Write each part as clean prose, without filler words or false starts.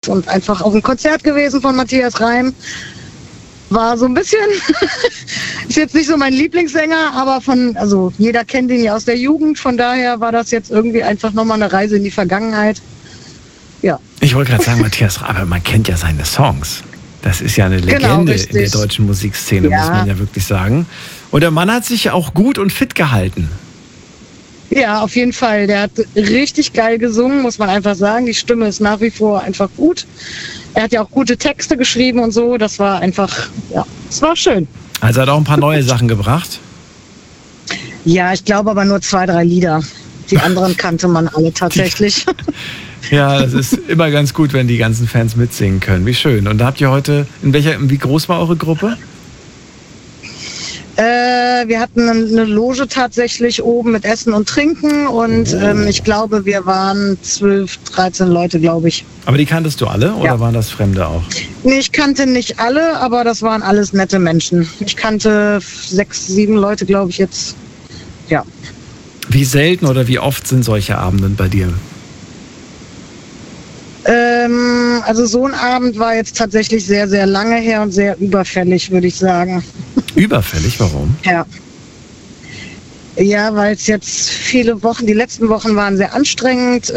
und einfach auf ein Konzert gewesen von Matthias Reim. War so ein bisschen, ist jetzt nicht so mein Lieblingssänger, aber also jeder kennt ihn ja aus der Jugend, von daher war das jetzt irgendwie einfach nochmal eine Reise in die Vergangenheit. Ja. Ich wollte gerade sagen, Matthias Reim, aber man kennt ja seine Songs. Das ist ja eine Legende in der deutschen Musikszene, muss man ja wirklich sagen. Und der Mann hat sich auch gut und fit gehalten. Ja, auf jeden Fall. Der hat richtig geil gesungen, muss man einfach sagen. Die Stimme ist nach wie vor einfach gut. Er hat ja auch gute Texte geschrieben und so. Das war einfach, es war schön. Also er hat auch ein paar neue Sachen gebracht? Ja, ich glaube aber nur 2, 3 Lieder. Die anderen kannte man alle tatsächlich. Ja, das ist immer ganz gut, wenn die ganzen Fans mitsingen können. Wie schön. Und da habt ihr heute, wie groß war eure Gruppe? Wir hatten eine Loge tatsächlich oben mit Essen und Trinken und ich glaube, wir waren 12, 13 Leute, glaube ich. Aber die kanntest du alle oder waren das Fremde auch? Nee, ich kannte nicht alle, aber das waren alles nette Menschen. Ich kannte 6, 7 Leute, glaube ich jetzt. Ja. Wie selten oder wie oft sind solche Abende bei dir? Also so ein Abend war jetzt tatsächlich sehr, sehr lange her und sehr überfällig, würde ich sagen. Überfällig? Warum? Ja. Ja, weil es jetzt die letzten Wochen waren sehr anstrengend.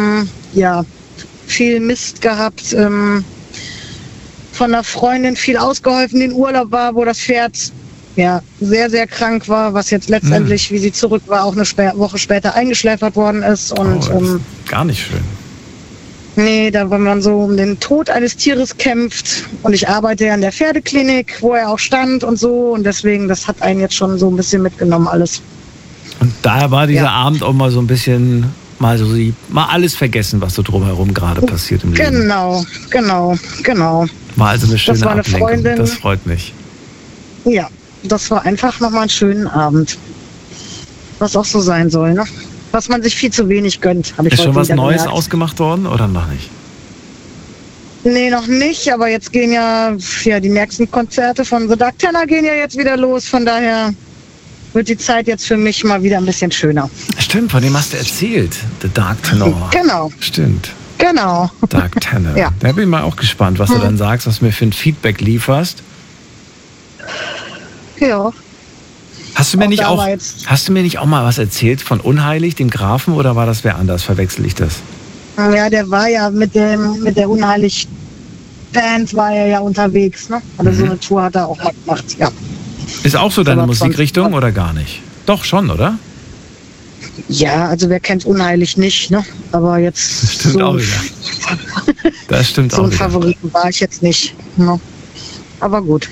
Viel Mist gehabt. Von einer Freundin viel ausgeholfen, die in Urlaub war, wo das Pferd sehr, sehr krank war, was jetzt letztendlich, wie sie zurück war, auch eine Woche später eingeschläfert worden ist. Und das ist gar nicht schön. Nee, da wenn man so um den Tod eines Tieres kämpft und ich arbeite ja in der Pferdeklinik, wo er auch stand und so und deswegen, das hat einen jetzt schon so ein bisschen mitgenommen alles. Und daher war dieser Abend auch mal so ein bisschen, mal alles vergessen, was so drumherum gerade passiert im Leben. Genau. War also eine schöne das war eine Ablenkung, Freundin. Das freut mich. Ja, das war einfach nochmal ein schöner Abend. Was auch so sein soll, ne? Was man sich viel zu wenig gönnt, habe ich Ist schon was Neues gemerkt. Ausgemacht worden oder noch nicht? Nee, noch nicht, aber jetzt gehen ja die nächsten Konzerte von The Dark Tenor gehen ja jetzt wieder los, von daher wird die Zeit jetzt für mich mal wieder ein bisschen schöner. Stimmt, von dem hast du erzählt, The Dark Tenor. Genau. Stimmt. Genau. Dark Tenor. Ja. Da bin ich mal auch gespannt, was du dann sagst, was du mir für ein Feedback lieferst. Ja. Hast du mir nicht auch mal was erzählt von Unheilig, dem Grafen, oder war das wer anders? Verwechsel ich das? Ja, der war ja mit der Unheilig-Band war er ja unterwegs, ne? Also so eine Tour hat er auch mal gemacht, ja. Ist auch so deine Musikrichtung oder gar nicht? Doch, schon, oder? Ja, also wer kennt Unheilig nicht, ne? Aber jetzt das stimmt auch wieder. Das stimmt so auch ein wieder. Favoriten war ich jetzt nicht, ne? Aber gut.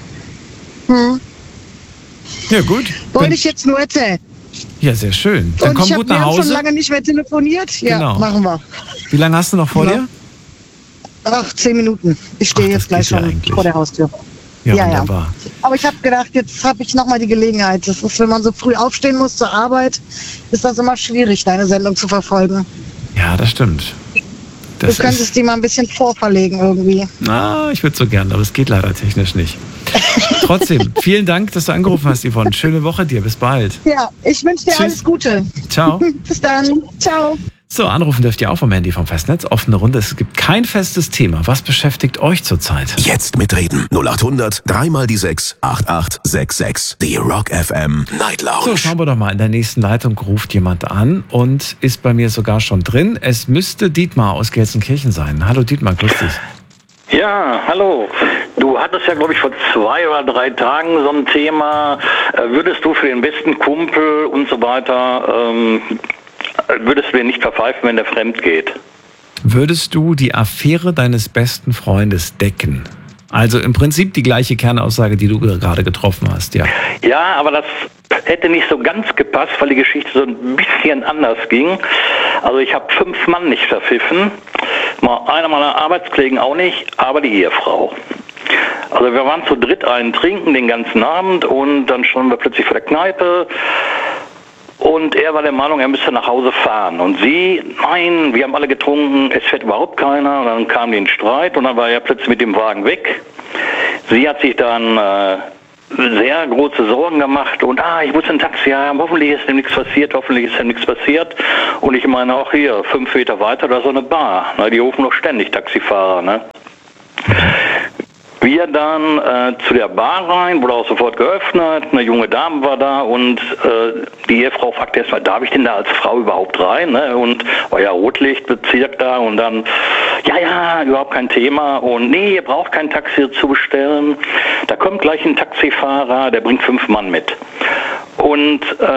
Ja, gut. Wollte ich jetzt nur erzählen. Ja, sehr schön. Dann komm gut nach Hause. Wir haben schon lange nicht mehr telefoniert. Ja, genau. Machen wir. Wie lange hast du noch vor dir? Ach, 10 Minuten. Ich stehe jetzt gleich schon vor der Haustür. Ja, wunderbar. Aber ich habe gedacht, jetzt habe ich nochmal die Gelegenheit. Das ist, wenn man so früh aufstehen muss zur Arbeit, ist das immer schwierig, deine Sendung zu verfolgen. Ja, das stimmt. Du könntest die mal ein bisschen vorverlegen irgendwie. Na, ich würde so gern, aber es geht leider technisch nicht. Trotzdem, vielen Dank, dass du angerufen hast, Yvonne. Schöne Woche dir. Bis bald. Ja, ich wünsche dir alles Gute. Ciao. Bis dann. Ciao. So, anrufen dürft ihr auch vom Handy vom Festnetz. Offene Runde. Es gibt kein festes Thema. Was beschäftigt euch zurzeit? Jetzt mitreden. 0800 3 mal die 6 8866. Die Rock FM Night Lounge. So, schauen wir doch mal. In der nächsten Leitung ruft jemand an und ist bei mir sogar schon drin. Es müsste Dietmar aus Gelsenkirchen sein. Hallo Dietmar, grüß dich. Ja, hallo. Du hattest ja, glaube ich, vor 2 oder 3 Tagen so ein Thema. Würdest du für den besten Kumpel und so weiter, würdest du den nicht verpfeifen, wenn der fremd geht? Würdest du die Affäre deines besten Freundes decken? Also im Prinzip die gleiche Kernaussage, die du gerade getroffen hast, ja. Ja, aber das hätte nicht so ganz gepasst, weil die Geschichte so ein bisschen anders ging. Also ich habe 5 Mann nicht verpfiffen. Einer meiner Arbeitskollegen auch nicht, aber die Ehefrau. Also wir waren zu dritt einen trinken den ganzen Abend und dann standen wir plötzlich vor der Kneipe. Und er war der Meinung, er müsste nach Hause fahren. Und sie, nein, wir haben alle getrunken, es fährt überhaupt keiner. Und dann kam den Streit und dann war er plötzlich mit dem Wagen weg. Sie hat sich dann sehr große Sorgen gemacht und ich muss ein Taxi haben, hoffentlich ist dem nichts passiert, Und ich meine auch hier, 5 Meter weiter, da ist so eine Bar. Na, die rufen doch ständig Taxifahrer, ne? Wir dann zu der Bar rein, wurde auch sofort geöffnet, eine junge Dame war da und die Ehefrau fragte erstmal, darf ich denn da als Frau überhaupt rein? Ne? Und war ja Rotlichtbezirk da und dann, ja, überhaupt kein Thema und nee, ihr braucht kein Taxi zu bestellen. Da kommt gleich ein Taxifahrer, der bringt 5 Mann mit. Und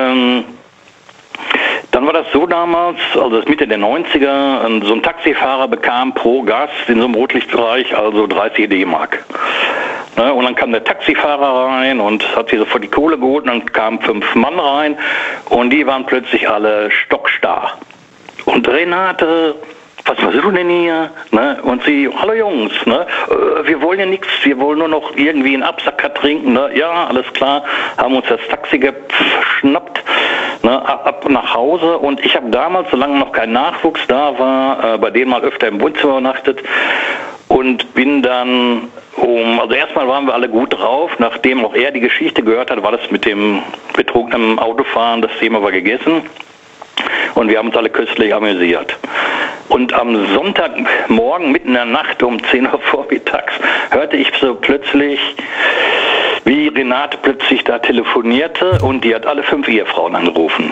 dann war das so damals, also das Mitte der 90er, so ein Taxifahrer bekam pro Gast in so einem Rotlichtbereich also 30 D-Mark. Ne, und dann kam der Taxifahrer rein und hat sich sofort die Kohle geholt und dann kamen 5 Mann rein und die waren plötzlich alle stockstarr. Und Renate, was machst du denn hier? Ne? Und sie, hallo Jungs, ne? Wir wollen ja nichts, wir wollen nur noch irgendwie einen Absacker trinken. Ne? Ja, alles klar, haben uns das Taxi geschnappt, ne? Ab nach Hause. Und ich habe damals, solange noch kein Nachwuchs da war, bei denen mal öfter im Wohnzimmer übernachtet und bin dann also erstmal waren wir alle gut drauf, nachdem auch er die Geschichte gehört hat, war das mit dem betrunkenen Autofahren, das Thema war gegessen. Und wir haben uns alle köstlich amüsiert. Und am Sonntagmorgen, mitten in der Nacht um 10 Uhr vormittags, hörte ich so plötzlich, wie Renate plötzlich da telefonierte und die hat alle 5 Ehefrauen angerufen.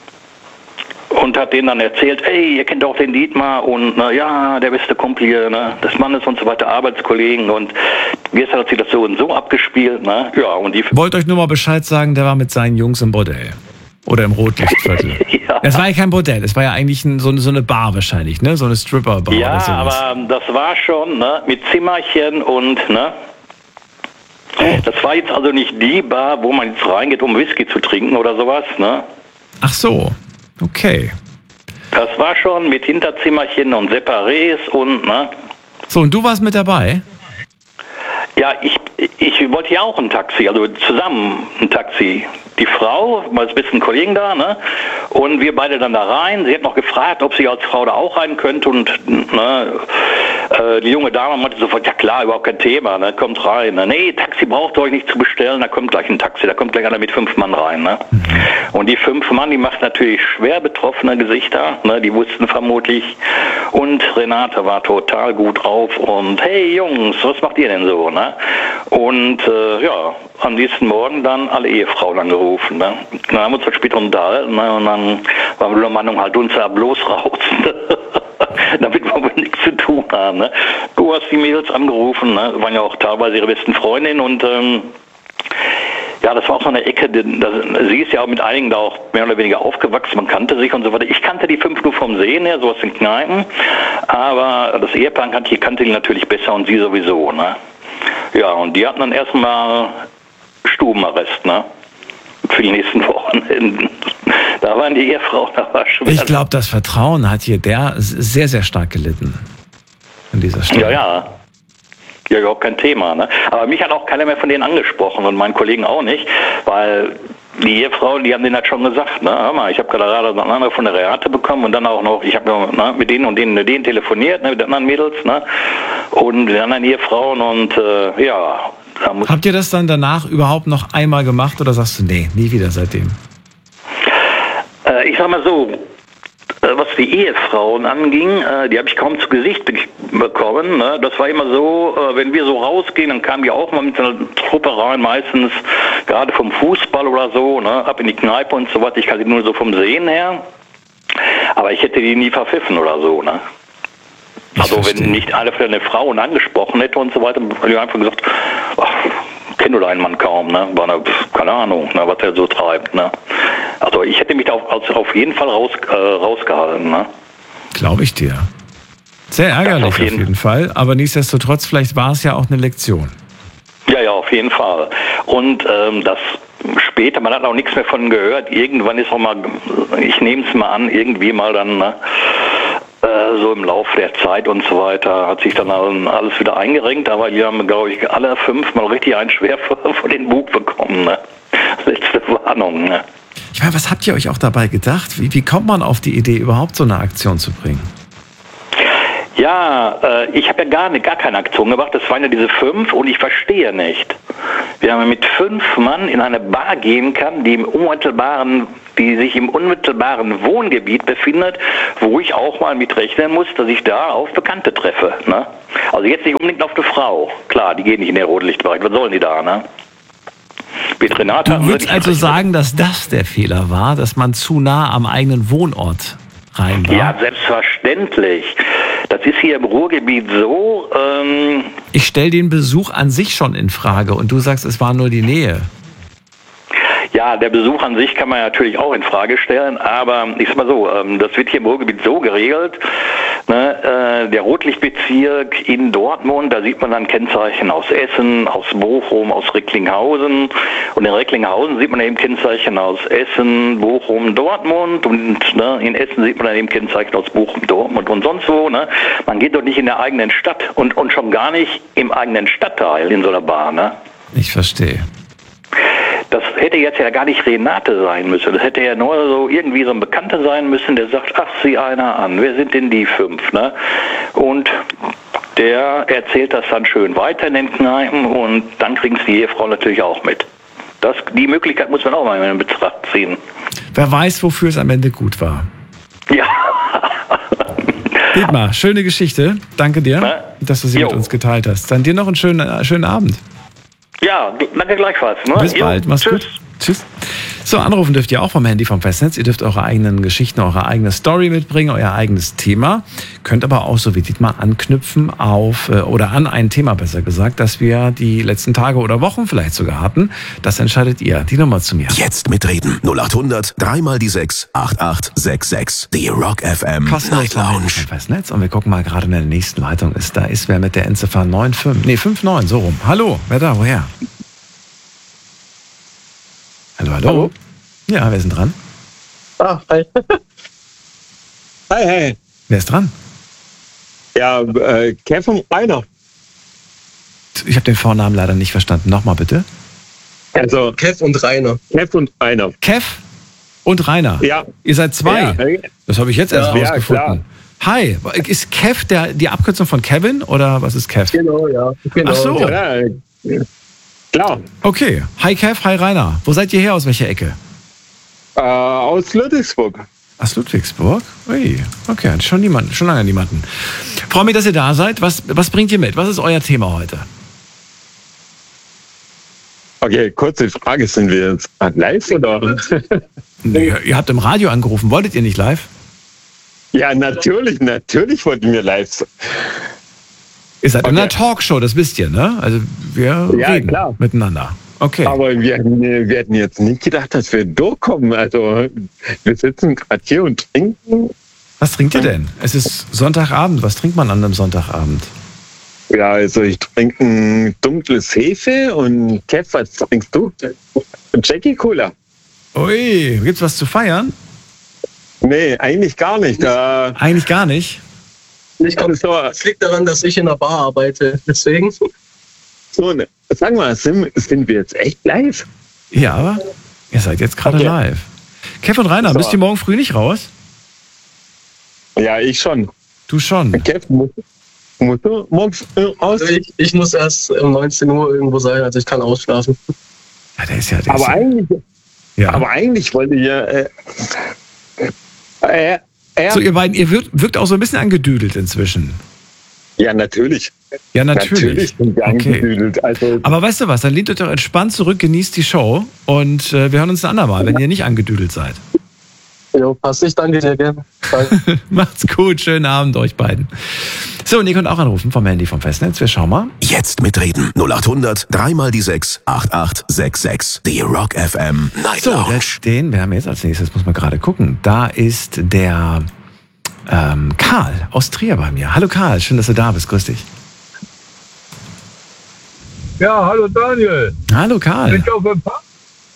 Und hat denen dann erzählt, ey, ihr kennt auch den Dietmar und ja, der beste Kumpel hier, ne, des Mannes und so weiter, Arbeitskollegen und gestern hat sich das so und so abgespielt. Ne? Ja, und die wollt euch nur mal Bescheid sagen, der war mit seinen Jungs im Bordell. Oder im Rotlichtviertel. Ja. Es war ja kein Bordell, es war ja eigentlich so eine Bar wahrscheinlich, ne? So eine Stripper-Bar ja, oder sowas. Aber das war schon, ne? Mit Zimmerchen und, ne? Das war jetzt also nicht die Bar, wo man jetzt reingeht, um Whisky zu trinken oder sowas, ne? Ach so, okay. Das war schon mit Hinterzimmerchen und Separés und, ne? So, und du warst mit dabei? Ja, ich wollte ja auch ein Taxi, also zusammen ein Taxi. Die Frau, mal ein bisschen Kollegen da, ne? Und wir beide dann da rein. Sie hat noch gefragt, ob sie als Frau da auch rein könnte und ne, die junge Dame meinte sofort, ja klar, überhaupt kein Thema, ne? Kommt rein. Ne? Nee, Taxi braucht ihr euch nicht zu bestellen, da kommt gleich ein Taxi, da kommt gleich einer mit 5 Mann rein, ne? Und die 5 Mann, die macht natürlich schwer betroffene Gesichter, ne? Die wussten vermutlich. Und Renate war total gut drauf und hey Jungs, was macht ihr denn so, ne? Und ja, am nächsten Morgen dann alle Ehefrauen angerufen. Ne? Dann haben wir uns halt später unterhalten, ne? Und dann waren wir der Meinung, halt uns da bloß raus, damit wir nichts zu tun haben. Ne? Du hast die Mädels angerufen, ne? Waren ja auch teilweise ihre besten Freundinnen und ja, das war auch so eine Ecke, sie ist ja auch mit einigen da auch mehr oder weniger aufgewachsen, man kannte sich und so weiter. Ich kannte die 5 nur vom Sehen her, so aus den Kneipen, aber das Ehepaar kannte die natürlich besser und sie sowieso, ne? Ja, und die hatten dann erstmal Stubenarrest, ne? Für die nächsten Wochenenden. Da waren die Ehefrauen, da war schwer. Ich glaube, das Vertrauen hat hier sehr, sehr stark gelitten. An dieser Stelle. Ja. Ja, überhaupt kein Thema, ne? Aber mich hat auch keiner mehr von denen angesprochen und meinen Kollegen auch nicht, weil die Ehefrauen, die haben denen halt schon gesagt, ne, hör mal, ich habe gerade eine andere von der Renate bekommen und dann auch noch, ich habe mit denen und denen telefoniert, ne, mit den anderen Mädels, ne, und den anderen Ehefrauen und ja. Habt ihr das dann danach überhaupt noch einmal gemacht oder sagst du, nee, nie wieder seitdem? Ich sag mal so, was die Ehefrauen anging, die habe ich kaum zu Gesicht bekommen. Ne? Das war immer so, wenn wir so rausgehen, dann kamen die auch mal mit einer Truppe rein, meistens gerade vom Fußball oder so, ne? Ab in die Kneipe und so weiter. Ich kann sie nur so vom Sehen her. Aber ich hätte die nie verpfiffen oder so. Ne? Also wenn nicht eine von den Frauen angesprochen hätte und so weiter, hätte ich einfach gesagt, ach, kenn du deinen Mann kaum, ne? War eine, keine Ahnung, ne, was er so treibt, ne? Also ich hätte mich da auf jeden Fall rausgehalten, ne? Glaube ich dir. Sehr ärgerlich auf jeden Fall, aber nichtsdestotrotz, vielleicht war es ja auch eine Lektion. Ja, auf jeden Fall. Und das später, man hat auch nichts mehr von gehört, irgendwann ist auch mal, ich nehme es mal an, irgendwie mal dann, ne, so im Laufe der Zeit und so weiter hat sich dann alles wieder eingerenkt, aber die haben, glaube ich, alle 5 mal richtig einen Schwerfer vor den Bug bekommen. Ne? Letzte Warnung. Ne? Ich meine, was habt ihr euch auch dabei gedacht? Wie kommt man auf die Idee, überhaupt so eine Aktion zu bringen? Ja, ich habe ja gar keine Aktion gemacht. Das waren ja diese 5 und ich verstehe nicht, wie man mit 5 Mann in eine Bar gehen kann, die im unmittelbaren die sich im unmittelbaren Wohngebiet befindet, wo ich auch mal mit rechnen muss, dass ich da auf Bekannte treffe. Ne? Also jetzt nicht unbedingt auf eine Frau. Klar, die gehen nicht in den Rotlichtbereich. Was sollen die da, ne? Mit Renate. Du würdest also sagen, dass das der Fehler war, dass man zu nah am eigenen Wohnort rein war? Ja, selbstverständlich. Das ist hier im Ruhrgebiet so. Ich stelle den Besuch an sich schon in Frage und du sagst, es war nur die Nähe. Ja, der Besuch an sich kann man natürlich auch in Frage stellen, aber ich sag mal so, das wird hier im Ruhrgebiet so geregelt, ne, der Rotlichtbezirk in Dortmund, da sieht man dann Kennzeichen aus Essen, aus Bochum, aus Recklinghausen, und in Recklinghausen sieht man eben Kennzeichen aus Essen, Bochum, Dortmund, und ne, in Essen sieht man dann eben Kennzeichen aus Bochum, Dortmund und sonst wo. Ne. Man geht doch nicht in der eigenen Stadt und schon gar nicht im eigenen Stadtteil in so einer Bar. Ne. Ich verstehe. Das hätte jetzt ja gar nicht Renate sein müssen. Das hätte ja nur so irgendwie so ein Bekannter sein müssen, der sagt, ach, sieh einer an, wer sind denn die 5? Ne? Und der erzählt das dann schön weiter in den Kneipen und dann kriegen es die Ehefrau natürlich auch mit. Die Möglichkeit muss man auch mal in Betracht ziehen. Wer weiß, wofür es am Ende gut war. Ja. Dietmar, schöne Geschichte. Danke dir, dass du sie mit uns geteilt hast. Dann dir noch einen schönen Abend. Ja, danke gleichfalls. Ne? Bis bald, mach's gut. Tschüss. So, anrufen dürft ihr auch vom Handy vom Festnetz. Ihr dürft eure eigenen Geschichten, eure eigene Story mitbringen, euer eigenes Thema. Könnt aber auch, so wie Dietmar, anknüpfen oder an ein Thema, besser gesagt, das wir die letzten Tage oder Wochen vielleicht sogar hatten. Das entscheidet ihr. Die Nummer zu mir. Jetzt mitreden. 0800 3 mal die 6 8866. Die Rock FM Kostenlos Night Lounge. vom Festnetz. Und wir gucken mal gerade in der nächsten Leitung ist. Da ist wer mit der Endziffer 59, so rum. Hallo, wer da, woher? Hallo. Ja, wer ist denn dran? Ah, hi. Hi. Wer ist dran? Ja, Kev und Rainer. Ich habe den Vornamen leider nicht verstanden. Nochmal bitte. Also Kev und Rainer. Kev und Rainer. Kev und Rainer. Ja. Ihr seid 2. Ja. Das habe ich jetzt erst rausgefunden. Ja, hi, ist Kev die Abkürzung von Kevin oder was ist Kev? Genau, ja. Genau. Ach so. Ja, klar. Okay. Hi Kev, hi Rainer. Wo seid ihr her? Aus welcher Ecke? Aus Ludwigsburg. Aus Ludwigsburg? Ui, okay, schon lange niemanden. Freue mich, dass ihr da seid. Was bringt ihr mit? Was ist euer Thema heute? Okay, kurze Frage. Sind wir jetzt live oder? Nee, ihr habt im Radio angerufen. Wolltet ihr nicht live? Ja, natürlich wollten wir live sein. Ihr seid in einer Talkshow, das wisst ihr, ne? Also wir reden miteinander. Okay. Aber wir hätten jetzt nicht gedacht, dass wir durchkommen. Also wir sitzen gerade hier und trinken. Was trinkt ihr denn? Es ist Sonntagabend. Was trinkt man an einem Sonntagabend? Ja, also ich trinke ein dunkles Hefe und Kev, was trinkst du? Jackie Cola. Ui, gibt's was zu feiern? Nee, eigentlich gar nicht. Eigentlich gar nicht? Es liegt daran, dass ich in der Bar arbeite, deswegen. So, sag mal, sind wir jetzt echt live? Ja, aber ihr seid jetzt gerade live. Kev und Rainer, müsst ihr morgen früh nicht raus? Ja, ich schon. Du schon? Kev, musst du morgen raus? Also ich muss erst um 19 Uhr irgendwo sein, also ich kann ausschlafen. Ja, der ist ja... Aber eigentlich wollte ich So, ihr beiden, ihr wirkt auch so ein bisschen angedüdelt inzwischen. Ja, natürlich. Ja, natürlich sind wir angedüdelt. Also aber weißt du was, dann lehnt euch doch entspannt zurück, genießt die Show und wir hören uns ein andermal, wenn ihr nicht angedüdelt seid. Jo, passt. Ich danke dir gerne. Macht's gut, schönen Abend euch beiden. So, und ihr könnt auch anrufen vom Handy vom Festnetz. Wir schauen mal. Jetzt mitreden. 0800 3 mal die 6 8866. Die Rock FM Night Lounge. Wir haben jetzt als nächstes, muss man gerade gucken, da ist der Karl aus Trier bei mir. Hallo Karl, schön, dass du da bist. Grüß dich. Ja, hallo Daniel. Hallo Karl. Bin ich auf dem Park?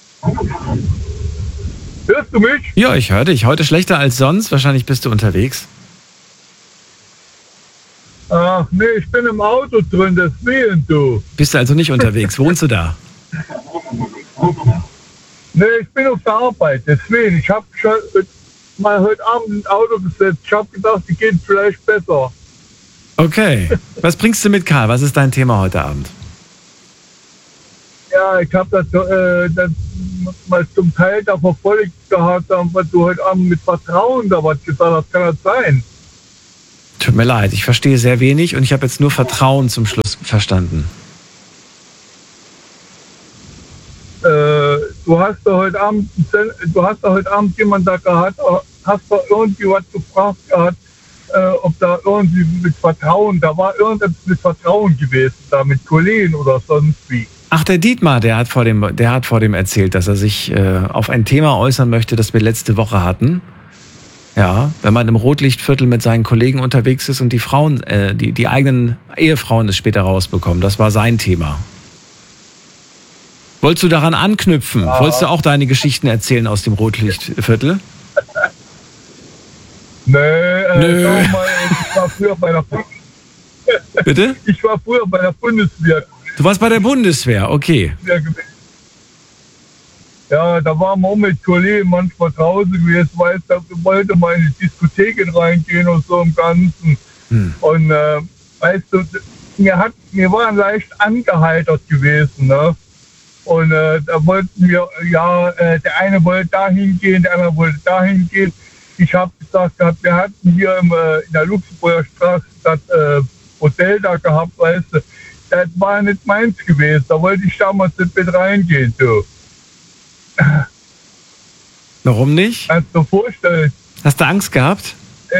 Hörst du mich? Ja, ich höre dich. Heute schlechter als sonst. Wahrscheinlich bist du unterwegs. Ach nee, ich bin im Auto drin, deswegen du. Bist du also nicht unterwegs? Wohnst du da? Nee, ich bin auf der Arbeit, deswegen. Ich habe schon mal heute Abend ins Auto gesetzt. Ich habe gedacht, die geht vielleicht besser. Okay. Was bringst du mit, Karl? Was ist dein Thema heute Abend? Ja, ich habe das mal zum Teil da verfolgt gehabt haben, weil du heute Abend mit Vertrauen da was gesagt hast. Kann das sein? Tut mir leid, ich verstehe sehr wenig und ich habe jetzt nur Vertrauen zum Schluss verstanden. Du hast da heute Abend jemanden da gehabt, hast da irgendwie was gefragt gehabt, ob da irgendwie mit Vertrauen, da war irgendwas mit Vertrauen gewesen, da mit Kollegen oder sonst wie. Ach, der Dietmar, der hat vor dem erzählt, dass er sich auf ein Thema äußern möchte, das wir letzte Woche hatten. Ja, wenn man im Rotlichtviertel mit seinen Kollegen unterwegs ist und die Frauen, die eigenen Ehefrauen es später rausbekommen. Das war sein Thema. Wolltest du daran anknüpfen? Ja. Wolltest du auch deine Geschichten erzählen aus dem Rotlichtviertel? Nö. Ich war früher bei der Bundeswehr. Bitte? Ich war früher bei der Bundeswehr. Du warst bei der Bundeswehr, okay. Ja, da waren wir auch mit Kollegen manchmal zu Hause gewesen, weil da wollte man in die Diskotheken reingehen und so im Ganzen. Und weißt du, wir waren leicht angeheitert gewesen, ne? Und da wollten wir, der eine wollte dahin gehen, der andere wollte dahin gehen. Ich habe gesagt, wir hatten hier in der Luxemburger Straße das Hotel da gehabt, weißt du. Das war nicht meins gewesen, da wollte ich damals nicht mit reingehen, du. Warum nicht? Kannst du dir vorstellen? Hast du Angst gehabt?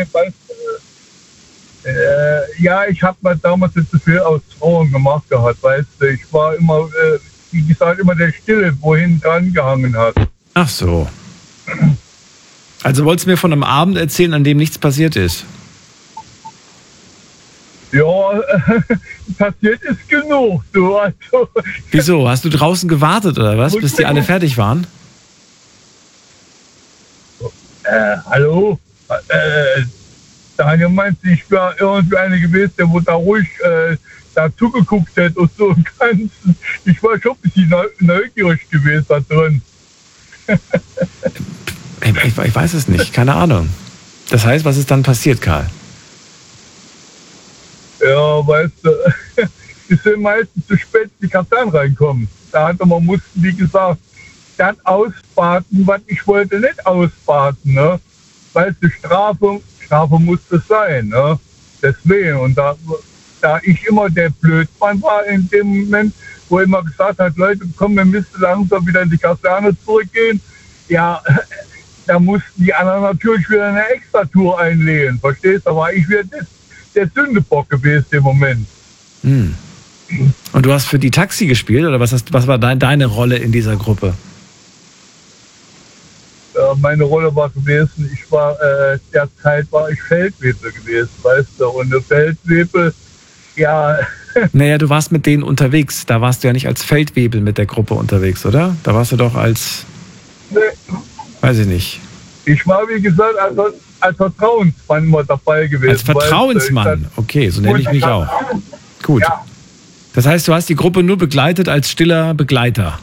Ja, ich habe mir damals nicht so viel aus Frauen gemacht gehabt, weißt du. Ich war immer, wie gesagt, immer der Stille, wohin dran gehangen hat. Ach so. Also wolltest du mir von einem Abend erzählen, an dem nichts passiert ist? Ja, passiert ist genug, du. Also. Wieso? Hast du draußen gewartet oder was, bis die alle fertig waren? Hallo? Daniel meint, ich wäre irgendwie eine gewesen, der wo da ruhig da zugeguckt hätte und so im Ganzen. Ich war schon ein bisschen neugierig gewesen da drin. Ich weiß es nicht, keine Ahnung. Das heißt, was ist dann passiert, Karl? Ja, weißt du, es sind meistens zu spät die Karten reinkommen. Man musste, wie gesagt, dann ausbaden, was ich wollte nicht ausbaden, ne? Weißt du, Strafe musste sein, ne? Deswegen, und da ich immer der Blödmann war in dem Moment, wo er immer gesagt hat, Leute, komm, wir müssen langsam wieder in die Kaserne zurückgehen, ja, da mussten die anderen natürlich wieder eine Extratour einlegen, verstehst du? Aber ich werde der Sündebock gewesen im Moment. Und du hast für die Taxi gespielt, oder was war deine Rolle in dieser Gruppe? Meine Rolle war gewesen, derzeit war ich Feldwebel gewesen, weißt du, und eine Feldwebel, ja. Naja, du warst mit denen unterwegs, da warst du ja nicht als Feldwebel mit der Gruppe unterwegs, oder? Da warst du doch als, weiß ich nicht. Ich war, wie gesagt, als Vertrauensmann mal dabei gewesen. Als Vertrauensmann, okay, so nenne ich mich auch. Gut. Ja. Das heißt, du hast die Gruppe nur begleitet als stiller Begleiter.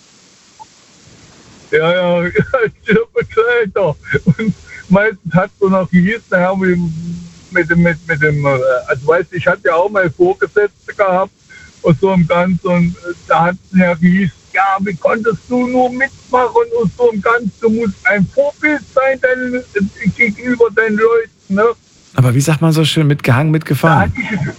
Ja, stiller Begleiter. Und meistens hat so noch gehießen, nachher mit dem, also weißt du, ich hatte ja auch mal Vorgesetzte gehabt und so im Ganzen, und da hat es ja gehießen, ja, wie konntest du nur mitmachen und so im Ganzen, du musst ein Vorbild sein gegenüber deinen Leuten, ne? Aber wie sagt man so schön, mitgehangen, mitgefahren?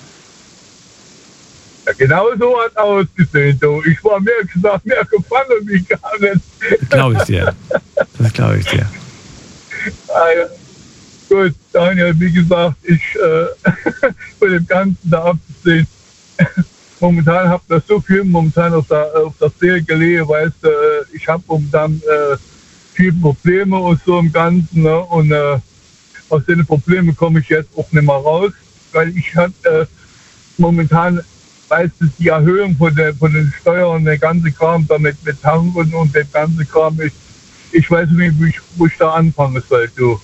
Ja, genau so hat es ausgesehen, du. Ich war mehr gefangen wie gehangen. Das glaube ich dir. Das glaube ich dir. Also, gut, Daniel, wie gesagt, ich von dem Ganzen da abzusehen, momentan habe ich so viel auf der Seele gelegen, weißt du, ich habe momentan viele Probleme und so im Ganzen, ne? Und aus den Problemen komme ich jetzt auch nicht mehr raus, weil ich hatte momentan, weißt du, die Erhöhung von den Steuern und der ganze Kram damit mit Tanken und der ganze Kram, ich weiß nicht, wo ich da anfangen soll, du.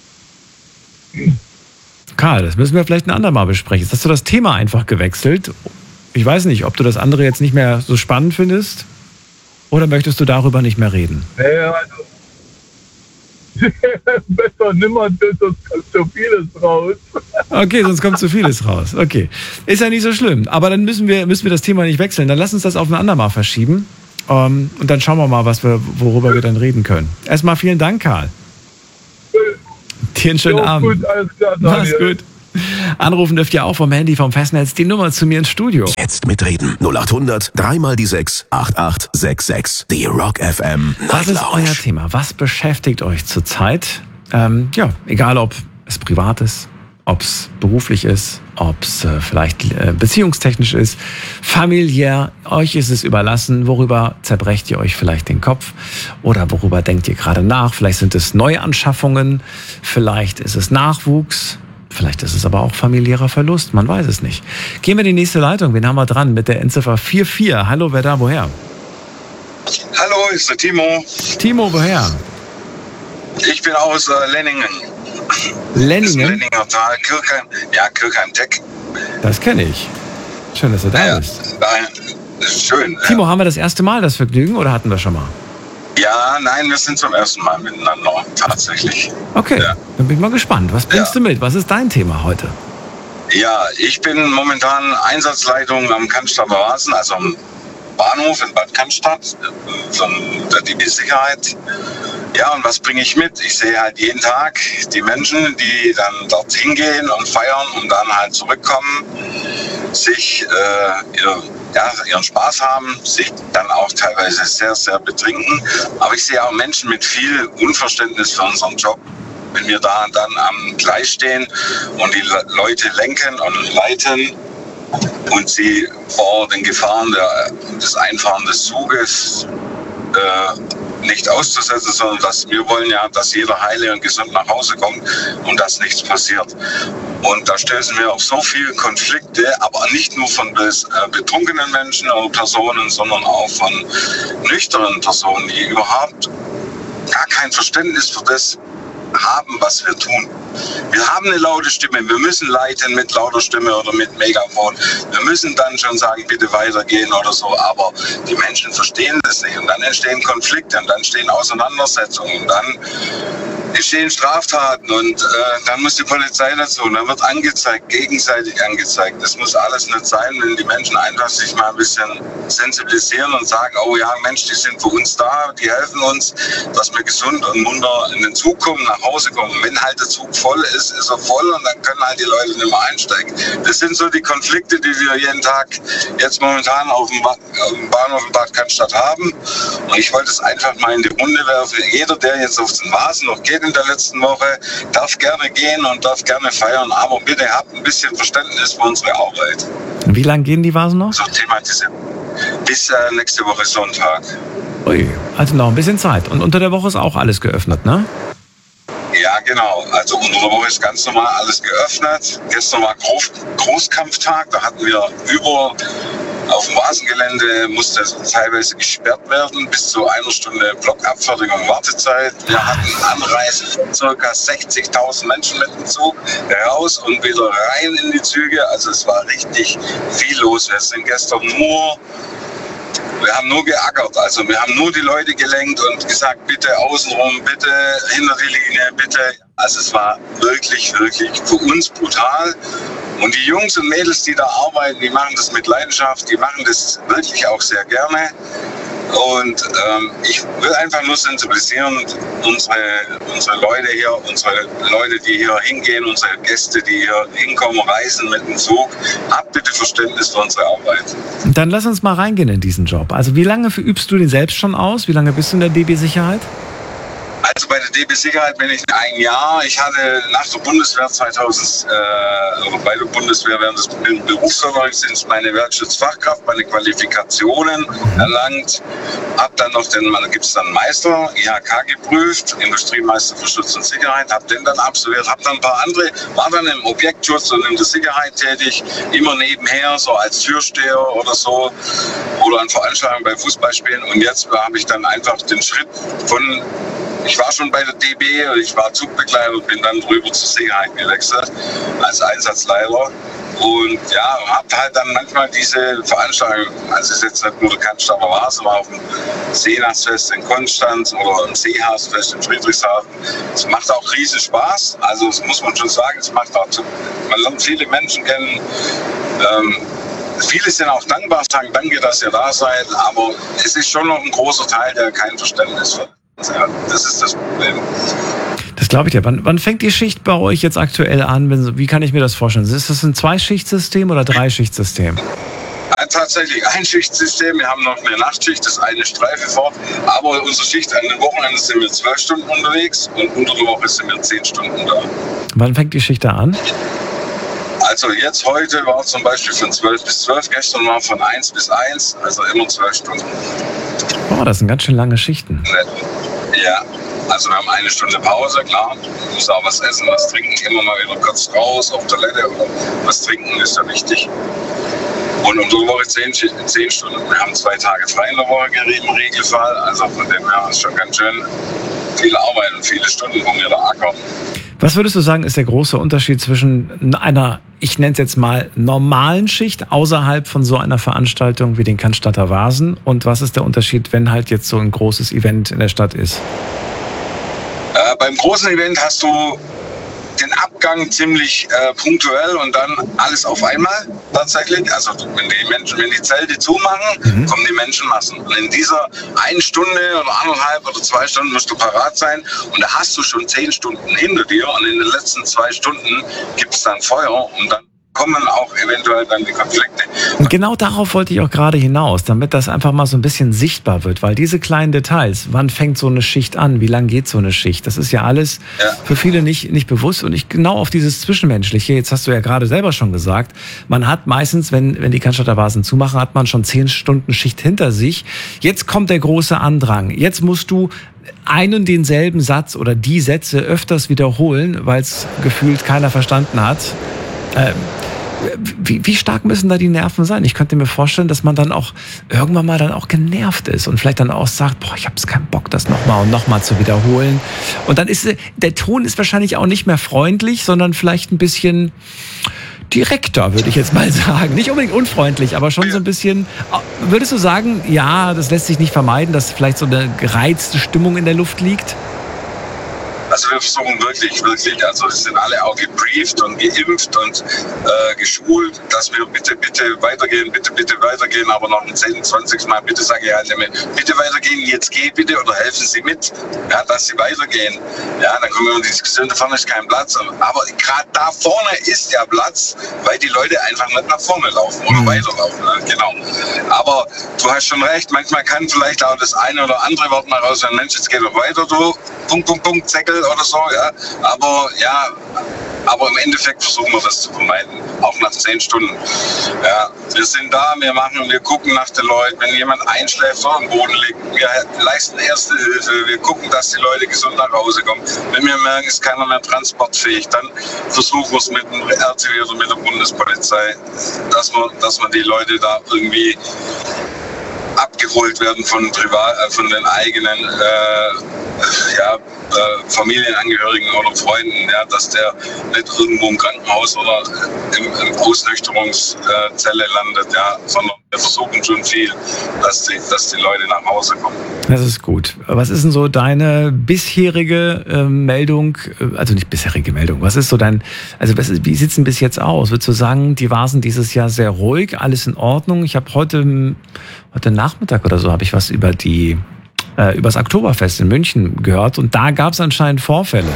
Karl, das müssen wir vielleicht ein andermal besprechen. Jetzt hast du das Thema einfach gewechselt. Ich weiß nicht, ob du das andere jetzt nicht mehr so spannend findest, oder möchtest du darüber nicht mehr reden? Ja, also besser nimmer, sonst kommt so vieles raus. Okay, sonst kommt so vieles raus. Okay, ist ja nicht so schlimm. Aber dann müssen wir das Thema nicht wechseln. Dann lass uns das auf ein andermal verschieben. Und dann schauen wir mal, worüber wir dann reden können. Erstmal vielen Dank, Karl. Dir einen schönen Abend. Gut, alles klar, Mach's gut. Anrufen dürft ihr auch vom Handy, vom Festnetz, die Nummer zu mir ins Studio. Jetzt mitreden. 0800 3 die 6 8866. Die Rock FM Night Was ist Lounge. euer Thema? Was beschäftigt euch zurzeit? Egal ob es privat ist, ob es beruflich ist, ob es vielleicht beziehungstechnisch ist, familiär. Euch ist es überlassen. Worüber zerbrecht ihr euch vielleicht den Kopf? Oder worüber denkt ihr gerade nach? Vielleicht sind es Neuanschaffungen, vielleicht ist es Nachwuchs. Vielleicht ist es aber auch familiärer Verlust, man weiß es nicht. Gehen wir in die nächste Leitung. Wen haben wir dran mit der Endziffer 44? Hallo, wer da, woher? Hallo, ist der Timo. Timo, woher? Ich bin aus Lenningen. Lenningen? Lenninger Tal, Kirchheim-Teck. Das kenne ich. Schön, dass du da bist. Schön. Timo, haben wir das erste Mal das Vergnügen oder hatten wir schon mal? Ja, nein, wir sind zum ersten Mal miteinander, tatsächlich. Okay, dann bin ich mal gespannt. Was bringst du mit? Was ist dein Thema heute? Ja, ich bin momentan Einsatzleitung am Cannstatter Wasen, also am Bahnhof in Bad Cannstatt, von der DB-Sicherheit. Ja, und was bringe ich mit? Ich sehe halt jeden Tag die Menschen, die dann dort hingehen und feiern und dann halt zurückkommen, sich ihren Spaß haben, sich dann auch teilweise sehr, sehr betrinken. Aber ich sehe auch Menschen mit viel Unverständnis für unseren Job. Wenn wir da dann am Gleis stehen und die Leute lenken und leiten und sie vor den Gefahren des Einfahren des Zuges nicht auszusetzen, sondern wir wollen ja, dass jeder heile und gesund nach Hause kommt und dass nichts passiert. Und da stößen wir auf so viele Konflikte, aber nicht nur von betrunkenen Menschen oder Personen, sondern auch von nüchternen Personen, die überhaupt gar kein Verständnis für das haben, was wir tun. Wir haben eine laute Stimme, wir müssen leiten mit lauter Stimme oder mit Megafon. Wir müssen dann schon sagen, bitte weitergehen oder so, aber die Menschen verstehen das nicht. Und dann entstehen Konflikte und dann entstehen Auseinandersetzungen und dann entstehen Straftaten und dann muss die Polizei dazu und dann wird angezeigt, gegenseitig angezeigt. Das muss alles nicht sein, wenn die Menschen einfach sich mal ein bisschen sensibilisieren und sagen, oh ja, Mensch, die sind für uns da, die helfen uns, dass wir gesund und munter in den Zug kommen, nach Hause kommen. Wenn halt der Zug voll ist, ist er voll und dann können halt die Leute nicht mehr einsteigen. Das sind so die Konflikte, die wir jeden Tag jetzt momentan auf dem Bahnhof in Bad Cannstatt haben. Und ich wollte es einfach mal in die Runde werfen. Jeder, der jetzt auf den Vasen noch geht in der letzten Woche, darf gerne gehen und darf gerne feiern, aber bitte habt ein bisschen Verständnis für unsere Arbeit. Wie lange gehen die Vasen noch? So thematisiert. Bis nächste Woche Sonntag. Ui, also noch ein bisschen Zeit. Und unter der Woche ist auch alles geöffnet, ne? Ja, genau. Also unter der Woche ist ganz normal alles geöffnet. Gestern war Großkampftag, da hatten wir auf dem Vasengelände musste teilweise gesperrt werden, bis zu 1 Stunde Blockabfertigung Wartezeit. Wir hatten Anreise von ca. 60.000 Menschen mit dem Zug raus und wieder rein in die Züge. Also es war richtig viel los. Wir haben nur geackert, also wir haben nur die Leute gelenkt und gesagt, bitte außenrum, bitte hinter die Linie, bitte. Also es war wirklich, wirklich für uns brutal. Und die Jungs und Mädels, die da arbeiten, die machen das mit Leidenschaft, die machen das wirklich auch sehr gerne. Und ich will einfach nur sensibilisieren, unsere Leute hier, unsere Leute, die hier hingehen, unsere Gäste, die hier hinkommen, reisen mit dem Zug. Habt bitte Verständnis für unsere Arbeit. Dann lass uns mal reingehen in diesen Job. Also wie lange übst du den selbst schon aus? Wie lange bist du in der DB-Sicherheit? Also bei der DB-Sicherheit bin ich 1 Jahr. Ich hatte nach der Bundeswehr bei der Bundeswehr während des Berufsverwaltungsdienstes meine Wehrschützfachkraft, meine Qualifikationen erlangt. Hab dann noch da gibt es dann Meister, IHK geprüft, Industriemeister für Schutz und Sicherheit, hab den dann absolviert, hab dann ein paar andere, war dann im Objektschutz und in der Sicherheit tätig, immer nebenher, so als Türsteher oder so, oder an Veranstaltungen bei Fußballspielen. Und jetzt habe ich dann einfach den Schritt ich war schon bei der DB, ich war Zugbegleiter und bin dann drüber zur Sicherheit gewechselt als Einsatzleiter. Und ja, hab halt dann manchmal diese Veranstaltungen, also es ist jetzt nicht nur der Cannstatter Vasen, war auf dem Seenachtsfest in Konstanz oder im Seehausfest in Friedrichshafen. Es macht auch riesen Spaß, also das muss man schon sagen, es macht auch man lernt viele Menschen kennen. viele sind auch dankbar, sagen danke, dass ihr da seid, aber es ist schon noch ein großer Teil, der kein Verständnis hat. Ja, das ist das Problem. Das glaube ich dir. Wann fängt die Schicht bei euch jetzt aktuell an? Wie kann ich mir das vorstellen? Ist das ein Zweischichtsystem oder Dreischichtsystem? Tatsächlich ein Schichtsystem. Wir haben noch eine Nachtschicht, das eine Streife fort. Aber unsere Schicht an den Wochenenden sind wir 12 Stunden unterwegs und unter der Woche sind wir 10 Stunden da. Wann fängt die Schicht da an? Also jetzt heute war zum Beispiel von 12 bis 12, gestern war von 1 bis 1, also immer 12 Stunden. Boah, das sind ganz schön lange Schichten. Ja, also wir haben eine Stunde Pause, klar. Du musst auch was essen, was trinken, immer mal wieder kurz raus auf Toilette oder was trinken ist ja wichtig. Und unter der Woche 10 Stunden. Wir haben 2 Tage frei in der Woche im Regelfall, also von dem her ist schon ganz schön viel Arbeit und viele Stunden, wo wir da ackern. Was würdest du sagen, ist der große Unterschied zwischen einer, ich nenne es jetzt mal, normalen Schicht außerhalb von so einer Veranstaltung wie den Cannstatter Vasen? Und was ist der Unterschied, wenn halt jetzt so ein großes Event in der Stadt ist? Beim großen Event hast du den Abgang ziemlich punktuell und dann alles auf einmal tatsächlich. Also wenn die Zelte zumachen, kommen die Menschenmassen. Und in dieser 1 Stunde oder 1,5 oder 2 Stunden musst du parat sein und da hast du schon 10 Stunden hinter dir und in den letzten 2 Stunden gibt es dann Feuer und dann kommen auch eventuell dann die Konflikte. Und genau darauf wollte ich auch gerade hinaus, damit das einfach mal so ein bisschen sichtbar wird, weil diese kleinen Details, wann fängt so eine Schicht an, wie lang geht so eine Schicht, das ist ja alles für viele nicht bewusst und ich genau auf dieses Zwischenmenschliche, jetzt hast du ja gerade selber schon gesagt, man hat meistens, wenn die Cannstatter Vasen zumachen, hat man schon 10 Stunden Schicht hinter sich, jetzt kommt der große Andrang, jetzt musst du einen und denselben Satz oder die Sätze öfters wiederholen, weil es gefühlt keiner verstanden hat. Wie stark müssen da die Nerven sein? Ich könnte mir vorstellen, dass man dann auch irgendwann mal dann auch genervt ist und vielleicht dann auch sagt, boah, ich habe jetzt keinen Bock, das nochmal und nochmal zu wiederholen. Und dann ist der Ton ist wahrscheinlich auch nicht mehr freundlich, sondern vielleicht ein bisschen direkter, würde ich jetzt mal sagen. Nicht unbedingt unfreundlich, aber schon so ein bisschen. Würdest du sagen, ja, das lässt sich nicht vermeiden, dass vielleicht so eine gereizte Stimmung in der Luft liegt? Also wir versuchen wirklich, also es sind alle auch gebrieft und geimpft und geschult, dass wir bitte weitergehen, bitte weitergehen, aber noch ein 10, 20 Mal bitte sage ich halt immer, bitte weitergehen, jetzt geh bitte oder helfen Sie mit, ja, dass Sie weitergehen. Ja, dann kommen wir in die Diskussion, da vorne ist kein Platz, aber gerade da vorne ist ja Platz, weil die Leute einfach nicht nach vorne laufen oder weiterlaufen, ne? Genau. Aber du hast schon recht, manchmal kann vielleicht auch das eine oder andere Wort mal raus, wenn Mensch, jetzt geht doch weiter, du, Punkt, Zeckel oder so, ja, aber im Endeffekt versuchen wir das zu vermeiden, auch nach 10 Stunden. Ja, wir sind da, wir gucken nach den Leuten, wenn jemand einschläft oder am Boden liegt, wir leisten erste Hilfe, wir gucken, dass die Leute gesund nach Hause kommen. Wenn wir merken, ist keiner mehr transportfähig, dann versuchen wir es mit dem RTW oder mit der Bundespolizei, dass man die Leute da irgendwie abgeholt werden von den eigenen Familienangehörigen oder Freunden, ja, dass der nicht irgendwo im Krankenhaus oder im Ausnüchterungszelle landet, ja, sondern wir versuchen schon viel, dass die Leute nach Hause kommen. Das ist gut. Was ist denn so deine bisherige Meldung, also nicht bisherige Meldung, was ist so wie sieht es denn bis jetzt aus? Würdest du sagen, die Vasen dieses Jahr sehr ruhig, alles in Ordnung? Ich habe heute Nachmittag oder so habe ich was über das Oktoberfest in München gehört und da gab es anscheinend Vorfälle.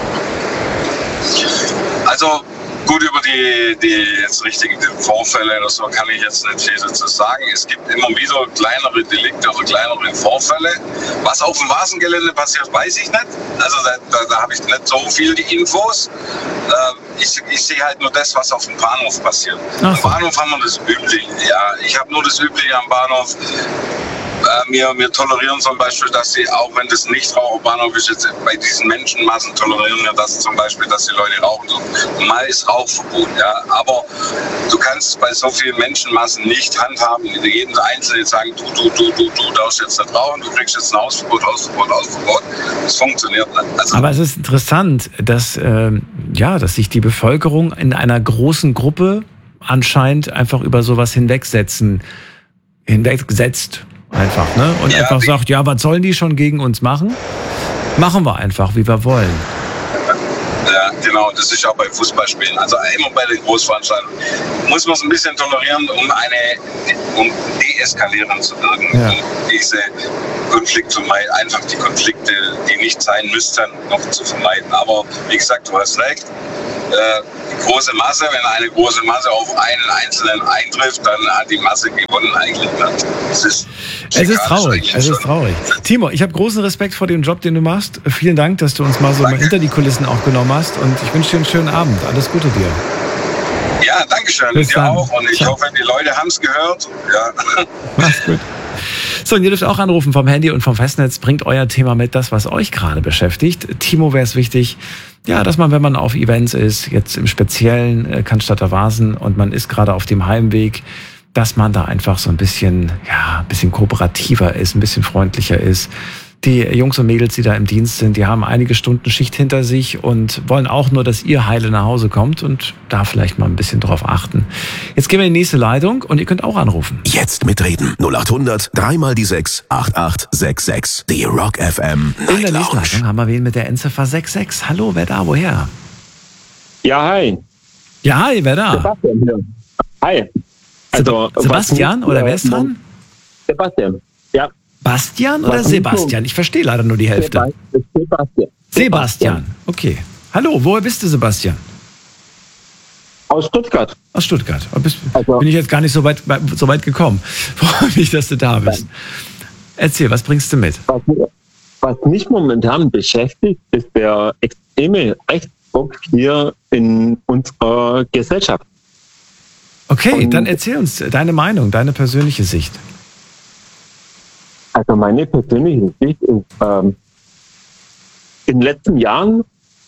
Also gut, über die jetzt richtigen Vorfälle oder so kann ich jetzt nicht viel dazu sagen. Es gibt immer wieder kleinere Delikte oder kleinere Vorfälle. Was auf dem Vasengelände passiert, weiß ich nicht. Also da habe ich nicht so viel die Infos. Ich sehe halt nur das, was auf dem Bahnhof passiert. Am Bahnhof haben wir das Übliche. Ja, ich habe nur das Übliche am Bahnhof. Wir tolerieren zum Beispiel, dass sie, auch wenn das Nichtraucherbahnhof ist, jetzt bei diesen Menschenmassen tolerieren wir das zum Beispiel, dass die Leute rauchen. Mal ist Rauchverbot, ja. Aber du kannst bei so vielen Menschenmassen nicht handhaben, jedem Einzelnen sagen, du darfst jetzt nicht rauchen, du kriegst jetzt ein Hausverbot. Das funktioniert nicht. Also, aber es ist interessant, dass sich die Bevölkerung in einer großen Gruppe anscheinend einfach über sowas hinwegsetzt. Einfach, ne? Und ja, einfach sagt, ja, was sollen die schon gegen uns machen? Machen wir einfach, wie wir wollen. Ja, Genau, das ist auch bei Fußballspielen. Also immer bei den Großveranstaltungen muss man es ein bisschen tolerieren, um deeskalieren zu wirken, Ja. um diese Konflikte zu vermeiden, einfach die Konflikte, die nicht sein müssten, noch zu vermeiden. Aber wie gesagt, du hast recht. Die große Masse, wenn eine große Masse auf einen Einzelnen eintrifft, dann hat die Masse gewonnen eigentlich. Es ist traurig, es ist traurig. Timo, ich habe großen Respekt vor dem Job, den du machst. Vielen Dank, dass du uns mal so mal hinter die Kulissen auch genommen hast und ich wünsche dir einen schönen Abend. Alles Gute dir. Ja, danke schön. Bis Dir dann. auch und ich Ciao. hoffe, die Leute haben es gehört. Ja. Mach's gut. So, und ihr dürft auch anrufen vom Handy und vom Festnetz. Bringt euer Thema mit, das, was euch gerade beschäftigt. Timo, wäre es wichtig, ja, dass man, wenn man auf Events ist, jetzt im Speziellen Cannstatter Vasen und man ist gerade auf dem Heimweg, dass man da einfach so ein bisschen kooperativer ist, ein bisschen freundlicher ist. Die Jungs und Mädels, die da im Dienst sind, die haben einige Stunden Schicht hinter sich und wollen auch nur, dass ihr heile nach Hause kommt und da vielleicht mal ein bisschen drauf achten. Jetzt gehen wir in die nächste Leitung und ihr könnt auch anrufen. Jetzt mitreden. 0800 3 mal die 6 8866. Die Rock FM In der Night nächsten Lounge. Leitung haben wir wen mit der Endziffer 66. Hallo, wer da, woher? Ja, hi. Ja, hi, wer da? Sebastian hier. Hi. Also, Sebastian was- oder wer ist dran? Sebastian. Ja. Bastian oder Was- Sebastian? Ich verstehe leider nur die Hälfte. Sebastian. Sebastian, okay. Hallo, woher bist du, Sebastian? Aus Stuttgart. Aus Stuttgart. Also- Bin ich jetzt gar nicht so weit gekommen. Freue mich, dass du da bist. Erzähl, was bringst du mit? Was mich momentan beschäftigt, ist der extreme Rechtsruck hier in unserer Gesellschaft. Okay, Und- dann erzähl uns deine Meinung, deine persönliche Sicht. Also meine persönliche Sicht ist, in den letzten Jahren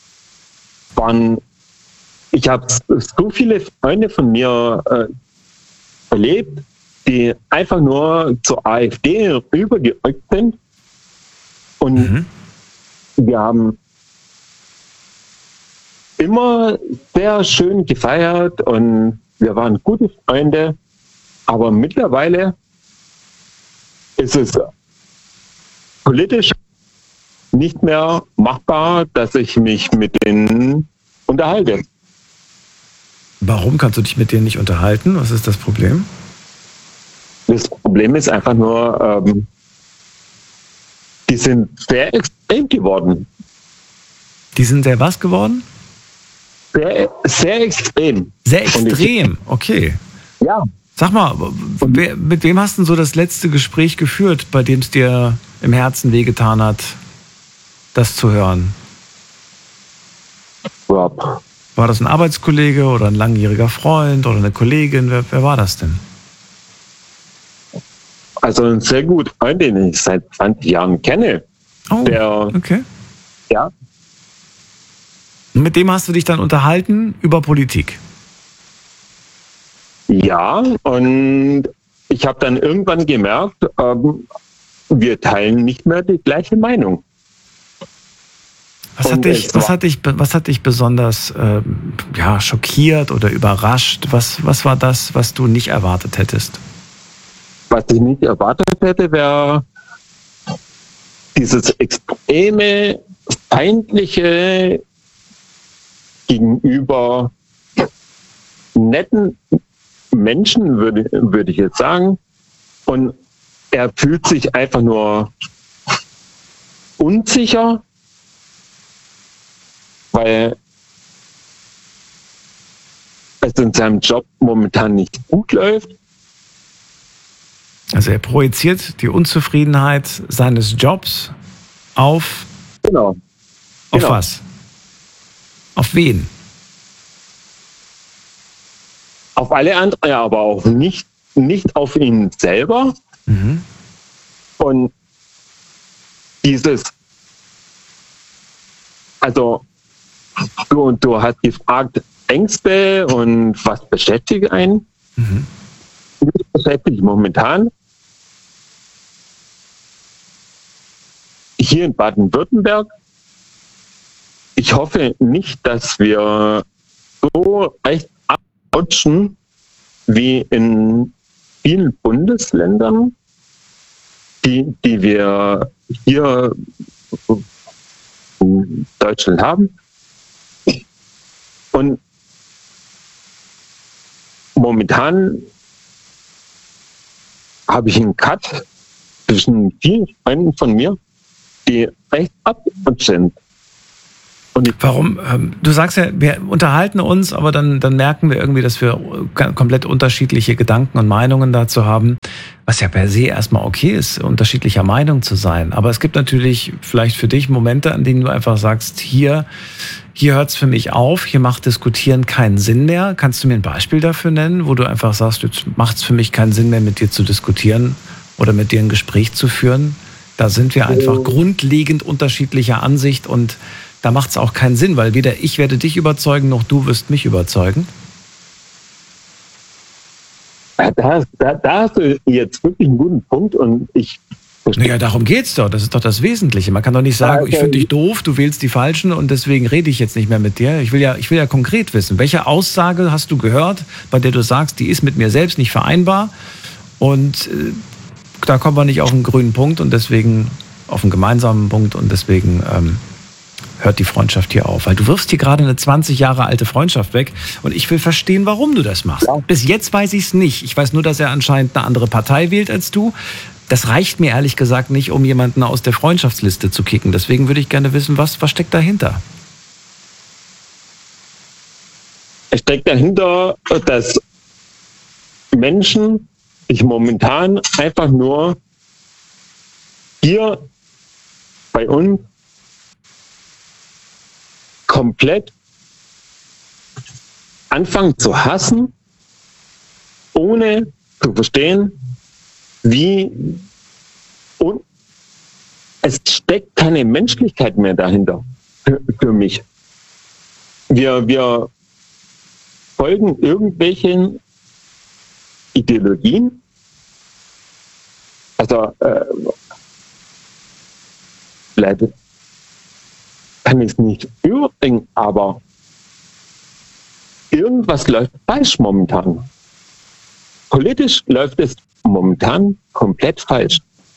ich habe so viele Freunde von mir erlebt, die einfach nur zur AfD rübergerückt sind. Und wir haben immer sehr schön gefeiert und wir waren gute Freunde. Aber mittlerweile ist es politisch nicht mehr machbar, dass ich mich mit denen unterhalte. Warum kannst du dich mit denen nicht unterhalten? Was ist das Problem? Das Problem ist einfach nur, die sind sehr extrem geworden. Die sind sehr was geworden? Sehr, sehr extrem. Sehr Und ich- extrem, okay. Ja, Sag mal, mit wem hast du so das letzte Gespräch geführt, bei dem es dir im Herzen wehgetan hat, das zu hören? ja. War das ein Arbeitskollege oder ein langjähriger Freund oder eine Kollegin? Wer war das denn? Also ein sehr guter Freund, den ich seit 20 Jahren kenne. Oh, Der, okay. ja, Und mit dem hast du dich dann unterhalten über Politik? ja, und ich habe dann irgendwann gemerkt, wir teilen nicht mehr die gleiche Meinung. Was hat dich besonders schockiert oder überrascht? Was war das, was du nicht erwartet hättest? Was ich nicht erwartet hätte, wäre dieses extreme, feindliche gegenüber netten Menschen, würde ich jetzt sagen. Und er fühlt sich einfach nur unsicher, weil es in seinem Job momentan nicht gut läuft. Also er projiziert die Unzufriedenheit seines Jobs auf Genau. Genau. was? Auf wen? Auf alle anderen, aber auch nicht auf ihn selber. Mhm. Und du hast gefragt, Ängste und was beschäftigt einen? Mhm. Mich beschäftigt momentan hier in Baden-Württemberg. Ich hoffe nicht, dass wir so recht abrutschen wie in vielen Bundesländern, die wir hier in Deutschland haben. Und momentan habe ich einen Cut zwischen vielen Freunden von mir, die recht abgerutscht sind. Warum? Du sagst ja, wir unterhalten uns, aber dann merken wir irgendwie, dass wir komplett unterschiedliche Gedanken und Meinungen dazu haben, was ja per se erstmal okay ist, unterschiedlicher Meinung zu sein. Aber es gibt natürlich vielleicht für dich Momente, an denen du einfach sagst, hier hört es für mich auf, hier macht Diskutieren keinen Sinn mehr. Kannst du mir ein Beispiel dafür nennen, wo du einfach sagst, jetzt macht es für mich keinen Sinn mehr, mit dir zu diskutieren oder mit dir ein Gespräch zu führen? Da sind wir einfach grundlegend unterschiedlicher Ansicht und da macht es auch keinen Sinn, weil weder ich werde dich überzeugen, noch du wirst mich überzeugen. Da hast du jetzt wirklich einen guten Punkt und ich... Naja, darum geht's doch. Das ist doch das Wesentliche. Man kann doch nicht sagen, ich finde dich doof, du wählst die Falschen und deswegen rede ich jetzt nicht mehr mit dir. Ich will ja konkret wissen, welche Aussage hast du gehört, bei der du sagst, die ist mit mir selbst nicht vereinbar und da kommen wir nicht auf einen grünen Punkt und deswegen auf einen gemeinsamen Punkt und deswegen... hört die Freundschaft hier auf. Weil du wirfst hier gerade eine 20 Jahre alte Freundschaft weg und ich will verstehen, warum du das machst. Ja. Bis jetzt weiß ich es nicht. Ich weiß nur, dass er anscheinend eine andere Partei wählt als du. Das reicht mir ehrlich gesagt nicht, um jemanden aus der Freundschaftsliste zu kicken. Deswegen würde ich gerne wissen, was steckt dahinter? Es steckt dahinter, dass Menschen sich momentan einfach nur hier bei uns komplett anfangen zu hassen, ohne zu verstehen, wie, und es steckt keine Menschlichkeit mehr dahinter für mich. Wir folgen irgendwelchen Ideologien, also leider kann ich es nicht überbringen, aber irgendwas läuft falsch momentan. Politisch läuft es momentan komplett falsch.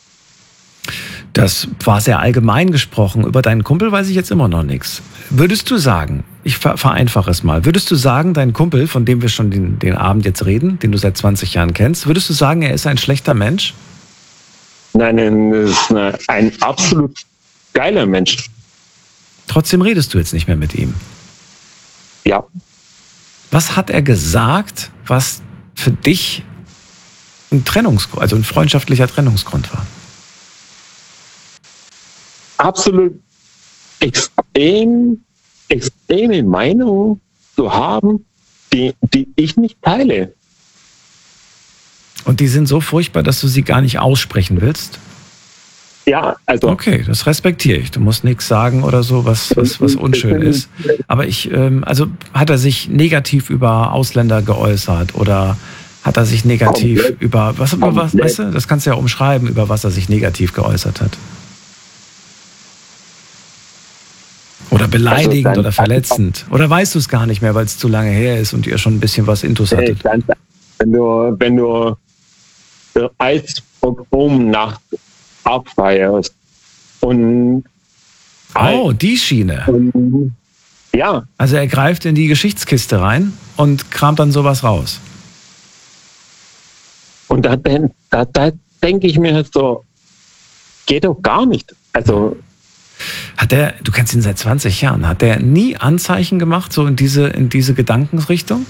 Das war sehr allgemein gesprochen. Über deinen Kumpel weiß ich jetzt immer noch nichts. Würdest du sagen, ich vereinfache es mal, würdest du sagen, dein Kumpel, von dem wir schon den Abend jetzt reden, den du seit 20 Jahren kennst, würdest du sagen, er ist ein schlechter Mensch? Nein, er ist ein absolut geiler Mensch. Trotzdem redest du jetzt nicht mehr mit ihm. Ja. Was hat er gesagt, was für dich ein freundschaftlicher Trennungsgrund war? Absolut extreme Meinung zu haben, die ich nicht teile. Und die sind so furchtbar, dass du sie gar nicht aussprechen willst? Ja, also... Okay, das respektiere ich. Du musst nichts sagen oder so, was unschön ist. Aber hat er sich negativ über Ausländer geäußert oder hat er sich negativ über was, weißt du, das kannst du ja umschreiben, über was er sich negativ geäußert hat? Oder beleidigend oder verletzend? Oder weißt du es gar nicht mehr, weil es zu lange her ist und ihr schon ein bisschen was Intus hattet? Wenn du Eisbock Nacht abfeierst und... Oh, die Schiene. Und, ja. Also er greift in die Geschichtskiste rein und kramt dann sowas raus. Und da denke ich mir so, geht doch gar nicht. Also... Du kennst ihn seit 20 Jahren, hat der nie Anzeichen gemacht, so in diese Gedankensrichtung?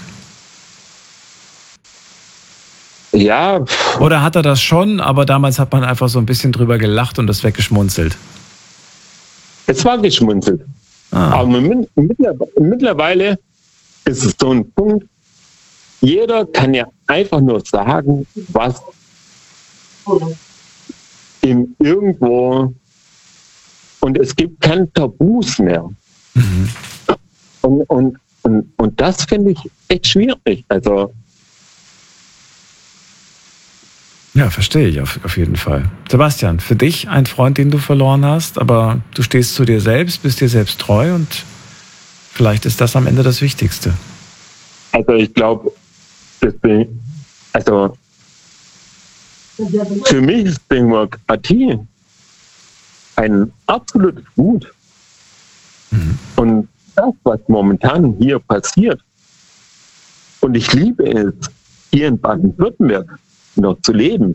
Ja. Oder hat er das schon, aber damals hat man einfach so ein bisschen drüber gelacht und das weggeschmunzelt? Es war geschmunzelt. Aber mittlerweile ist es so ein Punkt, jeder kann ja einfach nur sagen, was ihm irgendwo... Und es gibt keine Tabus mehr. Mhm. Und das finde ich echt schwierig. Also ja, verstehe ich auf jeden Fall. Sebastian, für dich ein Freund, den du verloren hast, aber du stehst zu dir selbst, bist dir selbst treu und vielleicht ist das am Ende das Wichtigste. Also ich glaube, für mich ist Demokratie ein absolutes Gut. Mhm. Und das, was momentan hier passiert, und ich liebe es, hier in Baden-Württemberg noch zu leben.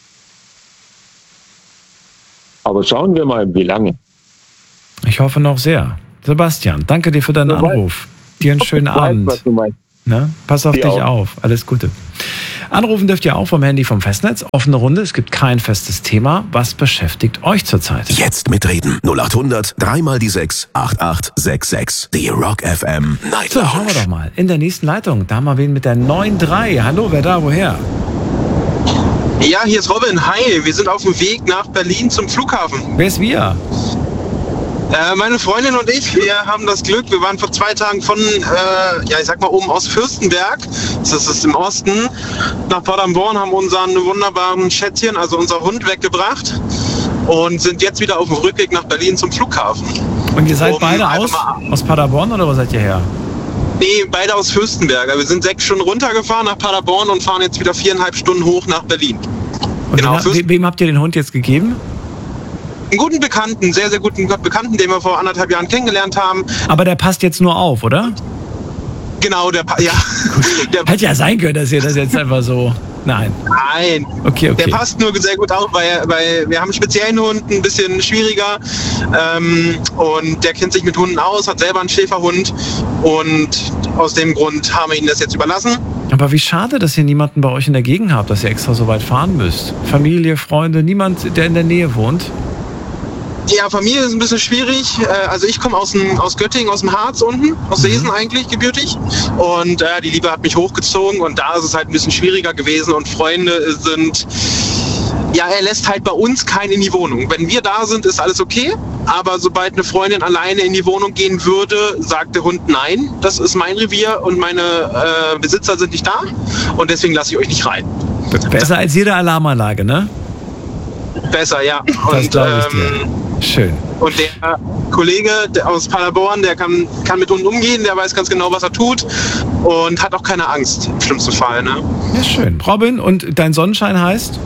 Aber schauen wir mal, wie lange. Ich hoffe noch sehr. Sebastian, danke dir für deinen Anruf. Dir einen schönen Abend. Was du meinst. Ne? Pass auf dir dich auch. auf. Alles Gute. Anrufen dürft ihr auch vom Handy vom Festnetz. Offene Runde. Es gibt kein festes Thema. Was beschäftigt euch zurzeit? Jetzt mitreden. 0800 3 die 6 8866. Die Rock FM Night So, schauen wir Lounge. doch mal. In der nächsten Leitung, da haben wir wen mit der 9.3. Hallo, wer da, woher? Ja, hier ist Robin. Hi, wir sind auf dem Weg nach Berlin zum Flughafen. Wer ist wir? Meine Freundin und ich, wir haben das Glück, wir waren vor 2 Tagen von, ich sag mal oben aus Fürstenberg, das ist im Osten, nach Paderborn, haben unseren wunderbaren Schätzchen, also unser Hund, weggebracht und sind jetzt wieder auf dem Rückweg nach Berlin zum Flughafen. Und ihr seid beide aus Paderborn oder wo seid ihr her? Nee, beide aus Fürstenberg. Wir sind 6 Stunden runtergefahren nach Paderborn und fahren jetzt wieder 4,5 Stunden hoch nach Berlin. Und Genau, wem habt ihr den Hund jetzt gegeben? Einen guten Bekannten, sehr, sehr guten Bekannten, den wir vor 1,5 Jahren kennengelernt haben. Aber der passt jetzt nur auf, oder? Genau, der Hätte ja sein können, dass ihr das jetzt einfach so... Nein. Nein. Okay. Der passt nur sehr gut auf, weil wir haben einen speziellen Hund, ein bisschen schwieriger. Und der kennt sich mit Hunden aus, hat selber einen Schäferhund. Und aus dem Grund haben wir ihn das jetzt überlassen. Aber wie schade, dass ihr niemanden bei euch in der Gegend habt, dass ihr extra so weit fahren müsst. Familie, Freunde, niemand, der in der Nähe wohnt. Ja, Familie ist ein bisschen schwierig. Also ich komme aus Göttingen, aus dem Harz unten, aus Seesen eigentlich gebürtig. Und die Liebe hat mich hochgezogen und da ist es halt ein bisschen schwieriger gewesen. Und Freunde sind... Ja, er lässt halt bei uns keinen in die Wohnung. Wenn wir da sind, ist alles okay. Aber sobald eine Freundin alleine in die Wohnung gehen würde, sagt der Hund nein. Das ist mein Revier und meine Besitzer sind nicht da. Und deswegen lasse ich euch nicht rein. Besser als jede Alarmanlage, ne? Besser, ja. Das glaube ich dir. Schön. Und der Kollege aus Paderborn, der kann mit Hunden umgehen, der weiß ganz genau, was er tut und hat auch keine Angst, im schlimmsten Fall. Ne? Ja, schön. Robin, und dein Sonnenschein heißt?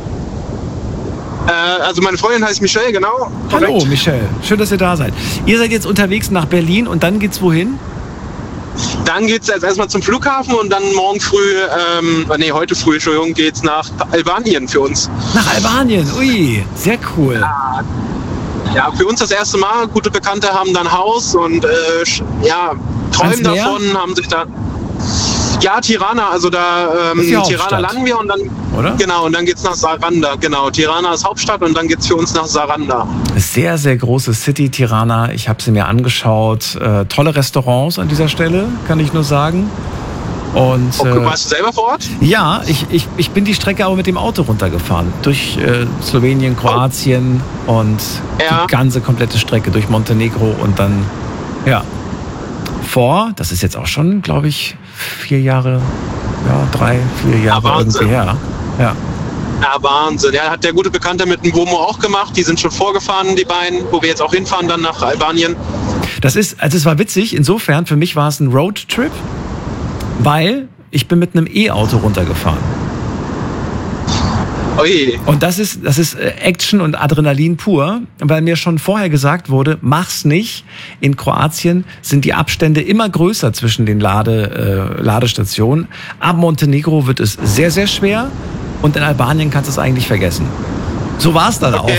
Also meine Freundin heißt Michelle, genau. Hallo Korrekt. Michelle, schön, dass ihr da seid. Ihr seid jetzt unterwegs nach Berlin und dann geht's wohin? Dann geht's jetzt erstmal zum Flughafen und dann morgen früh, heute früh, Entschuldigung, geht's nach Albanien für uns. Nach Albanien, ui, sehr cool. Ja, für uns das erste Mal. Gute Bekannte haben da ein Haus und träumen davon, haben sich da... Ja, Tirana, also da Tirana landen wir und dann... Oder? Genau, und dann geht's nach Saranda. Genau, Tirana ist Hauptstadt und dann geht's für uns nach Saranda. Sehr, sehr große City, Tirana. Ich habe sie mir angeschaut. Tolle Restaurants an dieser Stelle, kann ich nur sagen. Und, warst du selber vor Ort? Ja, ich bin die Strecke aber mit dem Auto runtergefahren. Durch Slowenien, Kroatien und die ganze komplette Strecke durch Montenegro und dann, das ist jetzt auch schon, glaube ich, 4 Jahre, 3, 4 Jahre irgendwie her. Ja. Ja, Wahnsinn. Ja, hat der gute Bekannte mit dem Womo auch gemacht. Die sind schon vorgefahren, die beiden, wo wir jetzt auch hinfahren, dann nach Albanien. Es war witzig. Insofern, für mich war es ein Roadtrip, weil ich bin mit einem E-Auto runtergefahren. Ui. Und das ist Action und Adrenalin pur, weil mir schon vorher gesagt wurde, mach's nicht. In Kroatien sind die Abstände immer größer zwischen den Ladestationen. Ab Montenegro wird es sehr, sehr schwer und in Albanien kannst du es eigentlich vergessen. So war es dann auch.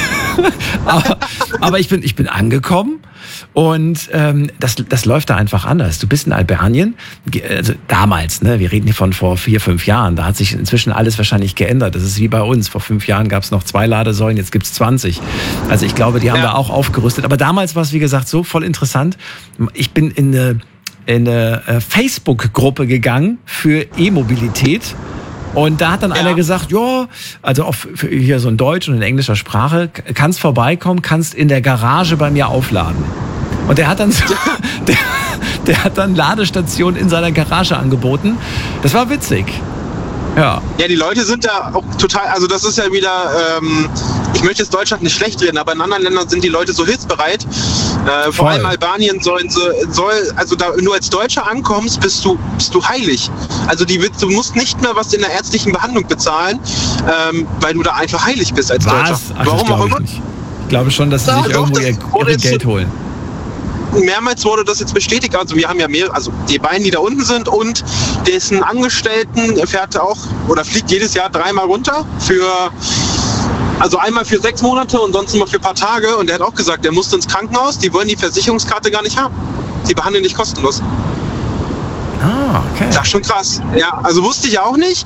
aber ich bin angekommen und das läuft da einfach anders. Du bist in Albanien, also damals, ne, wir reden hier von vor 4, 5 Jahren, da hat sich inzwischen alles wahrscheinlich geändert. Das ist wie bei uns. Vor 5 Jahren gab es noch 2 Ladesäulen, jetzt gibt es 20. Also ich glaube, die haben da auch aufgerüstet. Aber damals war es, wie gesagt, so voll interessant. Ich bin in eine Facebook-Gruppe gegangen für E-Mobilität. Und da hat dann einer gesagt, also auch hier so in Deutsch und in englischer Sprache, kannst vorbeikommen, kannst in der Garage bei mir aufladen. Und der hat dann der hat dann Ladestationen in seiner Garage angeboten. Das war witzig. Ja. Ja, die Leute sind da auch total, also das ist ja wieder, ich möchte jetzt Deutschland nicht schlecht reden, aber in anderen Ländern sind die Leute so hilfsbereit. Vor allem Albanien also da nur als Deutscher ankommst, bist du heilig. Also du musst nicht mehr was in der ärztlichen Behandlung bezahlen, weil du da einfach heilig bist als Deutscher. Ach, warum auch immer? Ich glaube schon, dass sie sich irgendwo ihr Geld holen. mehrmals wurde das jetzt bestätigt. Also wir haben ja die beiden, die da unten sind und dessen Angestellten fährt auch oder fliegt jedes Jahr 3-mal runter also einmal für 6 Monate und sonst immer für ein paar Tage. Und er hat auch gesagt, er musste ins Krankenhaus, die wollen die Versicherungskarte gar nicht haben. Die behandeln dich kostenlos. Ah, okay. Das ist schon krass. Ja, also wusste ich auch nicht.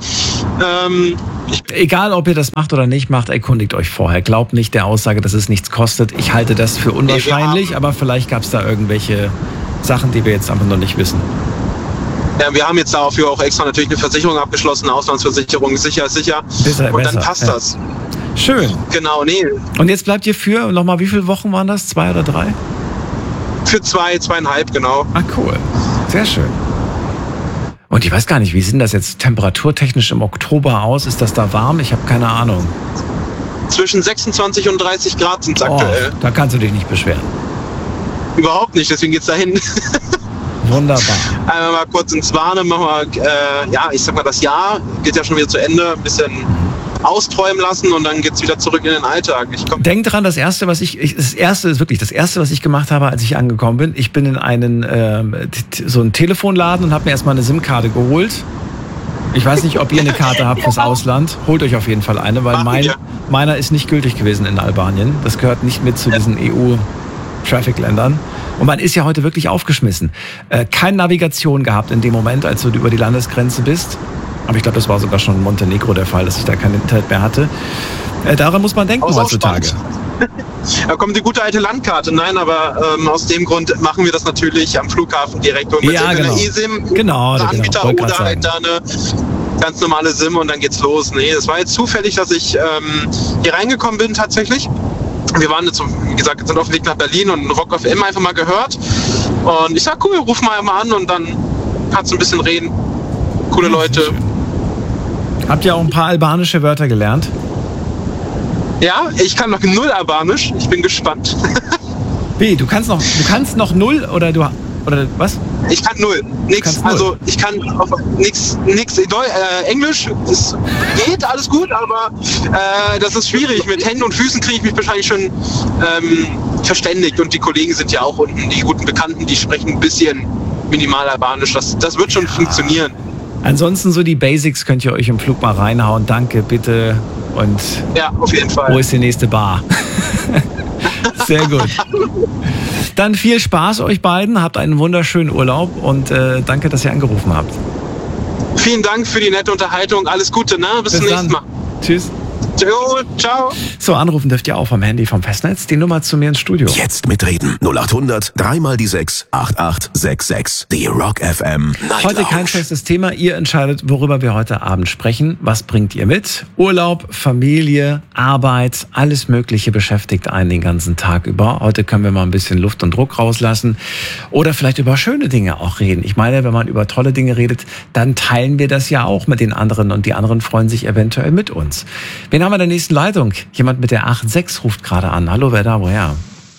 Egal, ob ihr das macht oder nicht macht, erkundigt euch vorher. Glaubt nicht der Aussage, dass es nichts kostet. Ich halte das für unwahrscheinlich, aber vielleicht gab es da irgendwelche Sachen, die wir jetzt einfach noch nicht wissen. Ja, wir haben jetzt dafür auch extra natürlich eine Versicherung abgeschlossen, eine Auslandsversicherung, sicher ist sicher. Und dann passt das. Schön. Genau, nee. Und jetzt bleibt ihr für, nochmal, wie viele Wochen waren das? 2 oder 3? Für 2,5, genau. Ah, cool. Sehr schön. Und ich weiß gar nicht, wie sieht das jetzt temperaturtechnisch im Oktober aus? Ist das da warm? Ich habe keine Ahnung. Zwischen 26 und 30 Grad sind es aktuell. Da kannst du dich nicht beschweren. Überhaupt nicht, deswegen geht's dahin. Wunderbar. Einmal mal kurz ins Warme, machen wir, ich sag mal, das Jahr geht ja schon wieder zu Ende, ein bisschen austräumen lassen und dann geht's wieder zurück in den Alltag. Denk dran, das erste, was ich gemacht habe, als ich angekommen bin, ich bin in so einen Telefonladen und habe mir erstmal eine SIM-Karte geholt. Ich weiß nicht, ob ihr eine Karte habt fürs Ausland. Holt euch auf jeden Fall eine, weil meiner ist nicht gültig gewesen in Albanien. Das gehört nicht mit zu diesen EU-Traffic-Ländern. Und man ist ja heute wirklich aufgeschmissen. Keine Navigation gehabt in dem Moment, als du über die Landesgrenze bist. Aber ich glaube, das war sogar schon in Montenegro der Fall, dass ich da kein Internet mehr hatte. Daran muss man denken heutzutage. Da kommt die gute alte Landkarte. Nein, aber aus dem Grund machen wir das natürlich am Flughafen direkt. Und mit einer eSIM, Anbieter oder halt da eine ganz normale SIM und dann geht's los. Nee, es war jetzt zufällig, dass ich hier reingekommen bin tatsächlich. Wir waren jetzt, wie gesagt, jetzt sind auf dem Weg nach Berlin und Rock FM einfach mal gehört. Und ich sag, cool, ruf mal an und dann kannst du ein bisschen reden. Coole Leute. Habt ihr auch ein paar albanische Wörter gelernt? Ja, ich kann noch 0 Albanisch. Ich bin gespannt. Wie? Du kannst noch 0 oder was? Ich kann 0. Nix. Also ich kann nix. Englisch, es geht, alles gut, aber das ist schwierig. Mit Händen und Füßen kriege ich mich wahrscheinlich schon verständigt. Und die Kollegen sind ja auch unten, die guten Bekannten, die sprechen ein bisschen minimal Albanisch. Das wird schon funktionieren. Ansonsten so die Basics könnt ihr euch im Flug mal reinhauen. Danke, bitte. Und ja, auf jeden Fall. Wo ist die nächste Bar? Sehr gut. Dann viel Spaß euch beiden. Habt einen wunderschönen Urlaub und danke, dass ihr angerufen habt. Vielen Dank für die nette Unterhaltung. Alles Gute, ne? Bis zum nächsten Mal. Tschüss. Ciao. So, anrufen dürft ihr auch vom Handy vom Festnetz. Die Nummer zu mir ins Studio. Jetzt mitreden. 0800 3 die 6 8866. Die Rock FM Night Heute Lounge. kein festes Thema. Ihr entscheidet, worüber wir heute Abend sprechen. Was bringt ihr mit? Urlaub, Familie, Arbeit, alles Mögliche beschäftigt einen den ganzen Tag über. Heute können wir mal ein bisschen Luft und Druck rauslassen. Oder vielleicht über schöne Dinge auch reden. Ich meine, wenn man über tolle Dinge redet, dann teilen wir das ja auch mit den anderen und die anderen freuen sich eventuell mit uns. Wen haben wir in der nächsten Leitung? Jemand mit der 86 ruft gerade an. Hallo, wer da? Woher?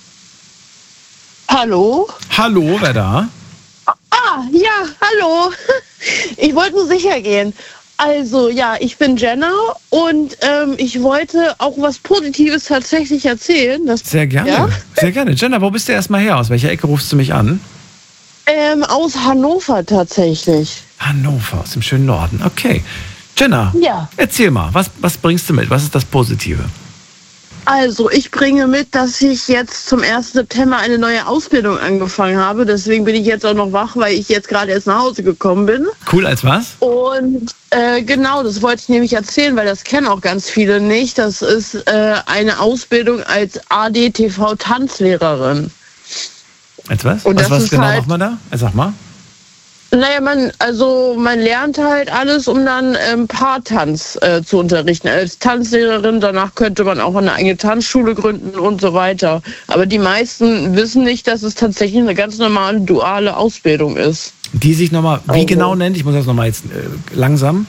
Hallo? Hallo, wer da? Ja, hallo. Ich wollte nur sicher gehen. Also, ja, ich bin Jenna und ich wollte auch was Positives tatsächlich erzählen. Sehr gerne, ja? Sehr gerne. Jenna, wo bist du erstmal her? Aus welcher Ecke rufst du mich an? Aus Hannover tatsächlich. Hannover, aus dem schönen Norden. Okay. Jenna, erzähl mal, was bringst du mit? Was ist das Positive? Also, ich bringe mit, dass ich jetzt zum 1. September eine neue Ausbildung angefangen habe. Deswegen bin ich jetzt auch noch wach, weil ich jetzt gerade erst nach Hause gekommen bin. Cool, als was? Und genau, das wollte ich nämlich erzählen, weil das kennen auch ganz viele nicht. Das ist eine Ausbildung als ADTV-Tanzlehrerin. Als was? Und was genau macht man da? Sag mal. Naja, man lernt halt alles, um dann Paartanz zu unterrichten. Als Tanzlehrerin, danach könnte man auch eine eigene Tanzschule gründen und so weiter. Aber die meisten wissen nicht, dass es tatsächlich eine ganz normale duale Ausbildung ist. Die sich nochmal, wie genau nennt? Ich muss das nochmal jetzt langsam.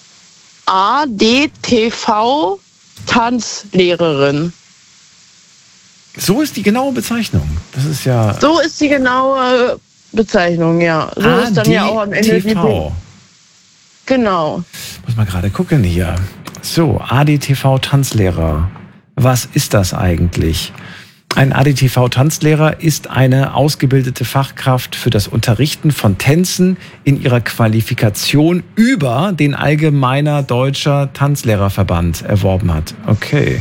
ADTV Tanzlehrerin. So ist die genaue Bezeichnung. Das ist ja... So ist die genaue Bezeichnung, ja. So ist dann ja auch am Ende die... Genau. Muss mal gerade gucken hier. So, ADTV Tanzlehrer. Was ist das eigentlich? Ein ADTV-Tanzlehrer ist eine ausgebildete Fachkraft für das Unterrichten von Tänzen in ihrer Qualifikation über den Allgemeiner Deutscher Tanzlehrerverband erworben hat. Okay.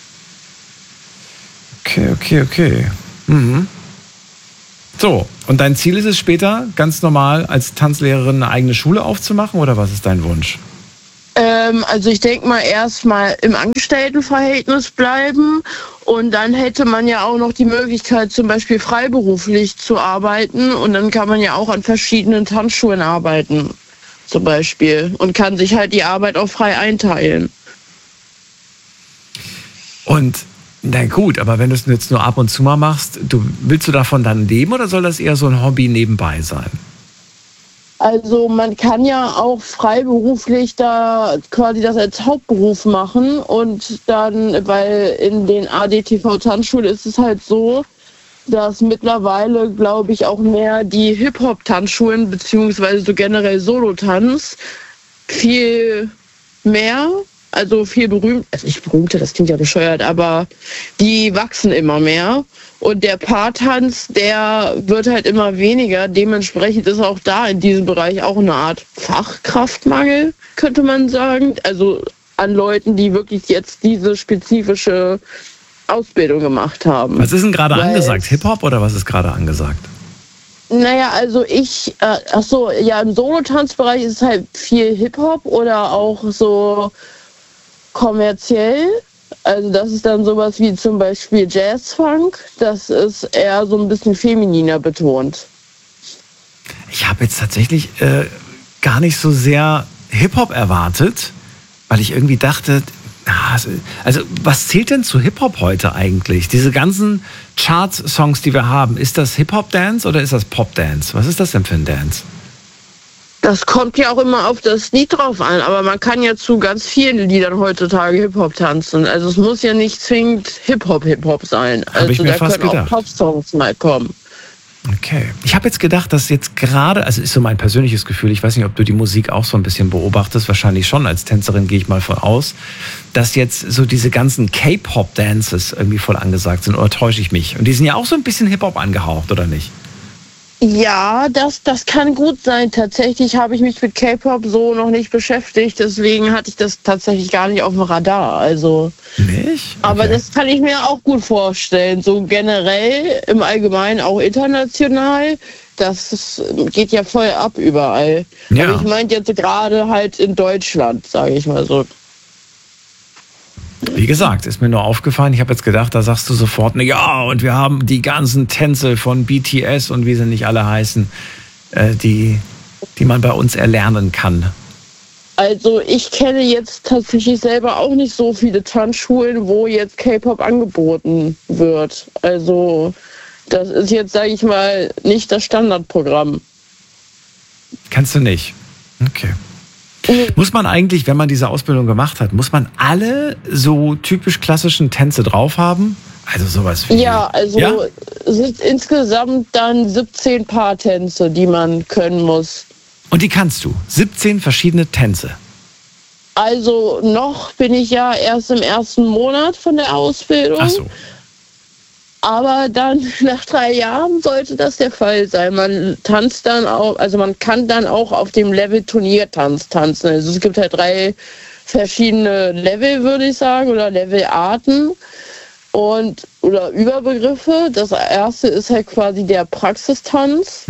Okay. Mhm. So, und dein Ziel ist es später, ganz normal als Tanzlehrerin eine eigene Schule aufzumachen, oder was ist dein Wunsch? Also ich denke mal erstmal im Angestelltenverhältnis bleiben und dann hätte man ja auch noch die Möglichkeit, zum Beispiel freiberuflich zu arbeiten und dann kann man ja auch an verschiedenen Tanzschulen arbeiten, zum Beispiel, und kann sich halt die Arbeit auch frei einteilen. Und na gut, aber wenn du es jetzt nur ab und zu mal machst, willst du davon dann leben oder soll das eher so ein Hobby nebenbei sein? Also man kann ja auch freiberuflich da quasi das als Hauptberuf machen und dann, weil in den ADTV-Tanzschulen ist es halt so, dass mittlerweile, glaube ich, auch mehr die Hip-Hop-Tanzschulen beziehungsweise so generell Solo-Tanz viel mehr, also viel berühmt, also nicht berühmter, das klingt ja bescheuert, aber die wachsen immer mehr. Und der Paartanz, der wird halt immer weniger. Dementsprechend ist auch da in diesem Bereich auch eine Art Fachkraftmangel, könnte man sagen. Also an Leuten, die wirklich jetzt diese spezifische Ausbildung gemacht haben. Was ist denn gerade angesagt? Hip-Hop oder was ist gerade angesagt? Naja, also im Solo-Tanzbereich ist es halt viel Hip-Hop oder auch so kommerziell. Also das ist dann sowas wie zum Beispiel Jazz-Funk. Das ist eher so ein bisschen femininer betont. Ich habe jetzt tatsächlich gar nicht so sehr Hip-Hop erwartet, weil ich irgendwie dachte, also was zählt denn zu Hip-Hop heute eigentlich? Diese ganzen Charts-Songs, die wir haben, ist das Hip-Hop-Dance oder ist das Pop-Dance? Was ist das denn für ein Dance? Das kommt ja auch immer auf das Lied drauf an, aber man kann ja zu ganz vielen Liedern heutzutage Hip-Hop tanzen. Also es muss ja nicht zwingend Hip-Hop sein. Also da können auch Pop-Songs mal kommen. Okay. Ich habe jetzt gedacht, dass jetzt gerade, also ist so mein persönliches Gefühl, ich weiß nicht, ob du die Musik auch so ein bisschen beobachtest, wahrscheinlich schon, als Tänzerin gehe ich mal von aus, dass jetzt so diese ganzen K-Pop-Dances irgendwie voll angesagt sind, oder täusche ich mich? Und die sind ja auch so ein bisschen Hip-Hop angehaucht, oder nicht? Ja, das kann gut sein. Tatsächlich habe ich mich mit K-Pop so noch nicht beschäftigt, deswegen hatte ich das tatsächlich gar nicht auf dem Radar. Also nicht? Okay. Aber das kann ich mir auch gut vorstellen. So generell, im Allgemeinen auch international, das geht ja voll ab überall. Ja. Aber ich meinte jetzt gerade halt in Deutschland, sage ich mal so. Wie gesagt, ist mir nur aufgefallen, ich habe jetzt gedacht, da sagst du sofort, ja, und wir haben die ganzen Tänze von BTS und wie sie nicht alle heißen, die man bei uns erlernen kann. Also ich kenne jetzt tatsächlich selber auch nicht so viele Tanzschulen, wo jetzt K-Pop angeboten wird. Also das ist jetzt, sage ich mal, nicht das Standardprogramm. Kannst du nicht? Okay. Muss man eigentlich, wenn man diese Ausbildung gemacht hat, muss man alle so typisch klassischen Tänze drauf haben? Also sowas wie... Ja, also sind insgesamt dann 17 Paartänze, die man können muss. Und die kannst du? 17 verschiedene Tänze? Also noch bin ich ja erst im ersten Monat von der Ausbildung. Ach so. Aber dann nach 3 Jahren sollte das der Fall sein. Man tanzt dann auch, also man kann dann auch auf dem Level Turniertanz tanzen. Also es gibt halt 3 verschiedene Level, würde ich sagen, oder Levelarten oder Überbegriffe. Das erste ist halt quasi der Praxistanz.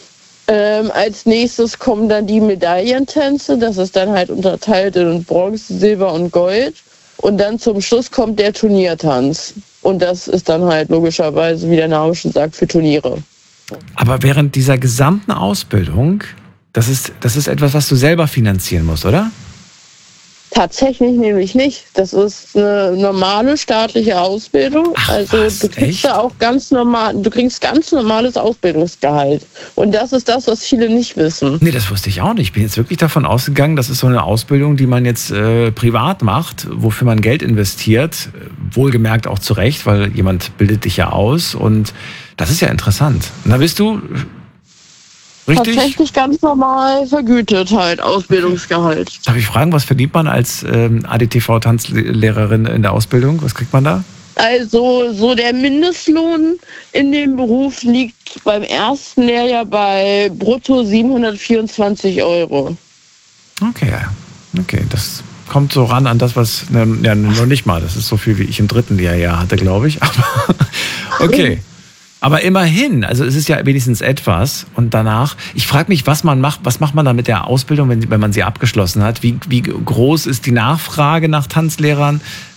Als nächstes kommen dann die Medaillentänze. Das ist dann halt unterteilt in Bronze, Silber und Gold. Und dann zum Schluss kommt der Turniertanz. Und das ist dann halt logischerweise, wie der Name schon sagt, für Turniere. Aber während dieser gesamten Ausbildung, das ist etwas, was du selber finanzieren musst, oder? Tatsächlich nämlich nicht. Das ist eine normale staatliche Ausbildung. Ach, also was? du kriegst Echt? da auch ganz normales Ausbildungsgehalt. Und das ist das, was viele nicht wissen. Nee, das wusste ich auch nicht. Ich bin jetzt wirklich davon ausgegangen, das ist so eine Ausbildung, die man jetzt privat macht, wofür man Geld investiert. Wohlgemerkt auch zu Recht, weil jemand bildet dich ja aus. Und das ist ja interessant. Und da bist du... Richtig? Tatsächlich ganz normal vergütet halt, Ausbildungsgehalt. Darf ich fragen, was verdient man als ADTV-Tanzlehrerin in der Ausbildung? Was kriegt man da? Also so der Mindestlohn in dem Beruf liegt beim ersten Lehrjahr bei brutto 724 €. Okay, das kommt so ran an das, was, ja, noch nicht mal, das ist so viel, wie ich im 3. Lehrjahr hatte, glaube ich. Aber okay. Aber immerhin, also es ist ja wenigstens etwas. Und danach, ich frage mich, was macht man da mit der Ausbildung, wenn man sie abgeschlossen hat? Wie groß ist die Nachfrage nach Tanzlehrern?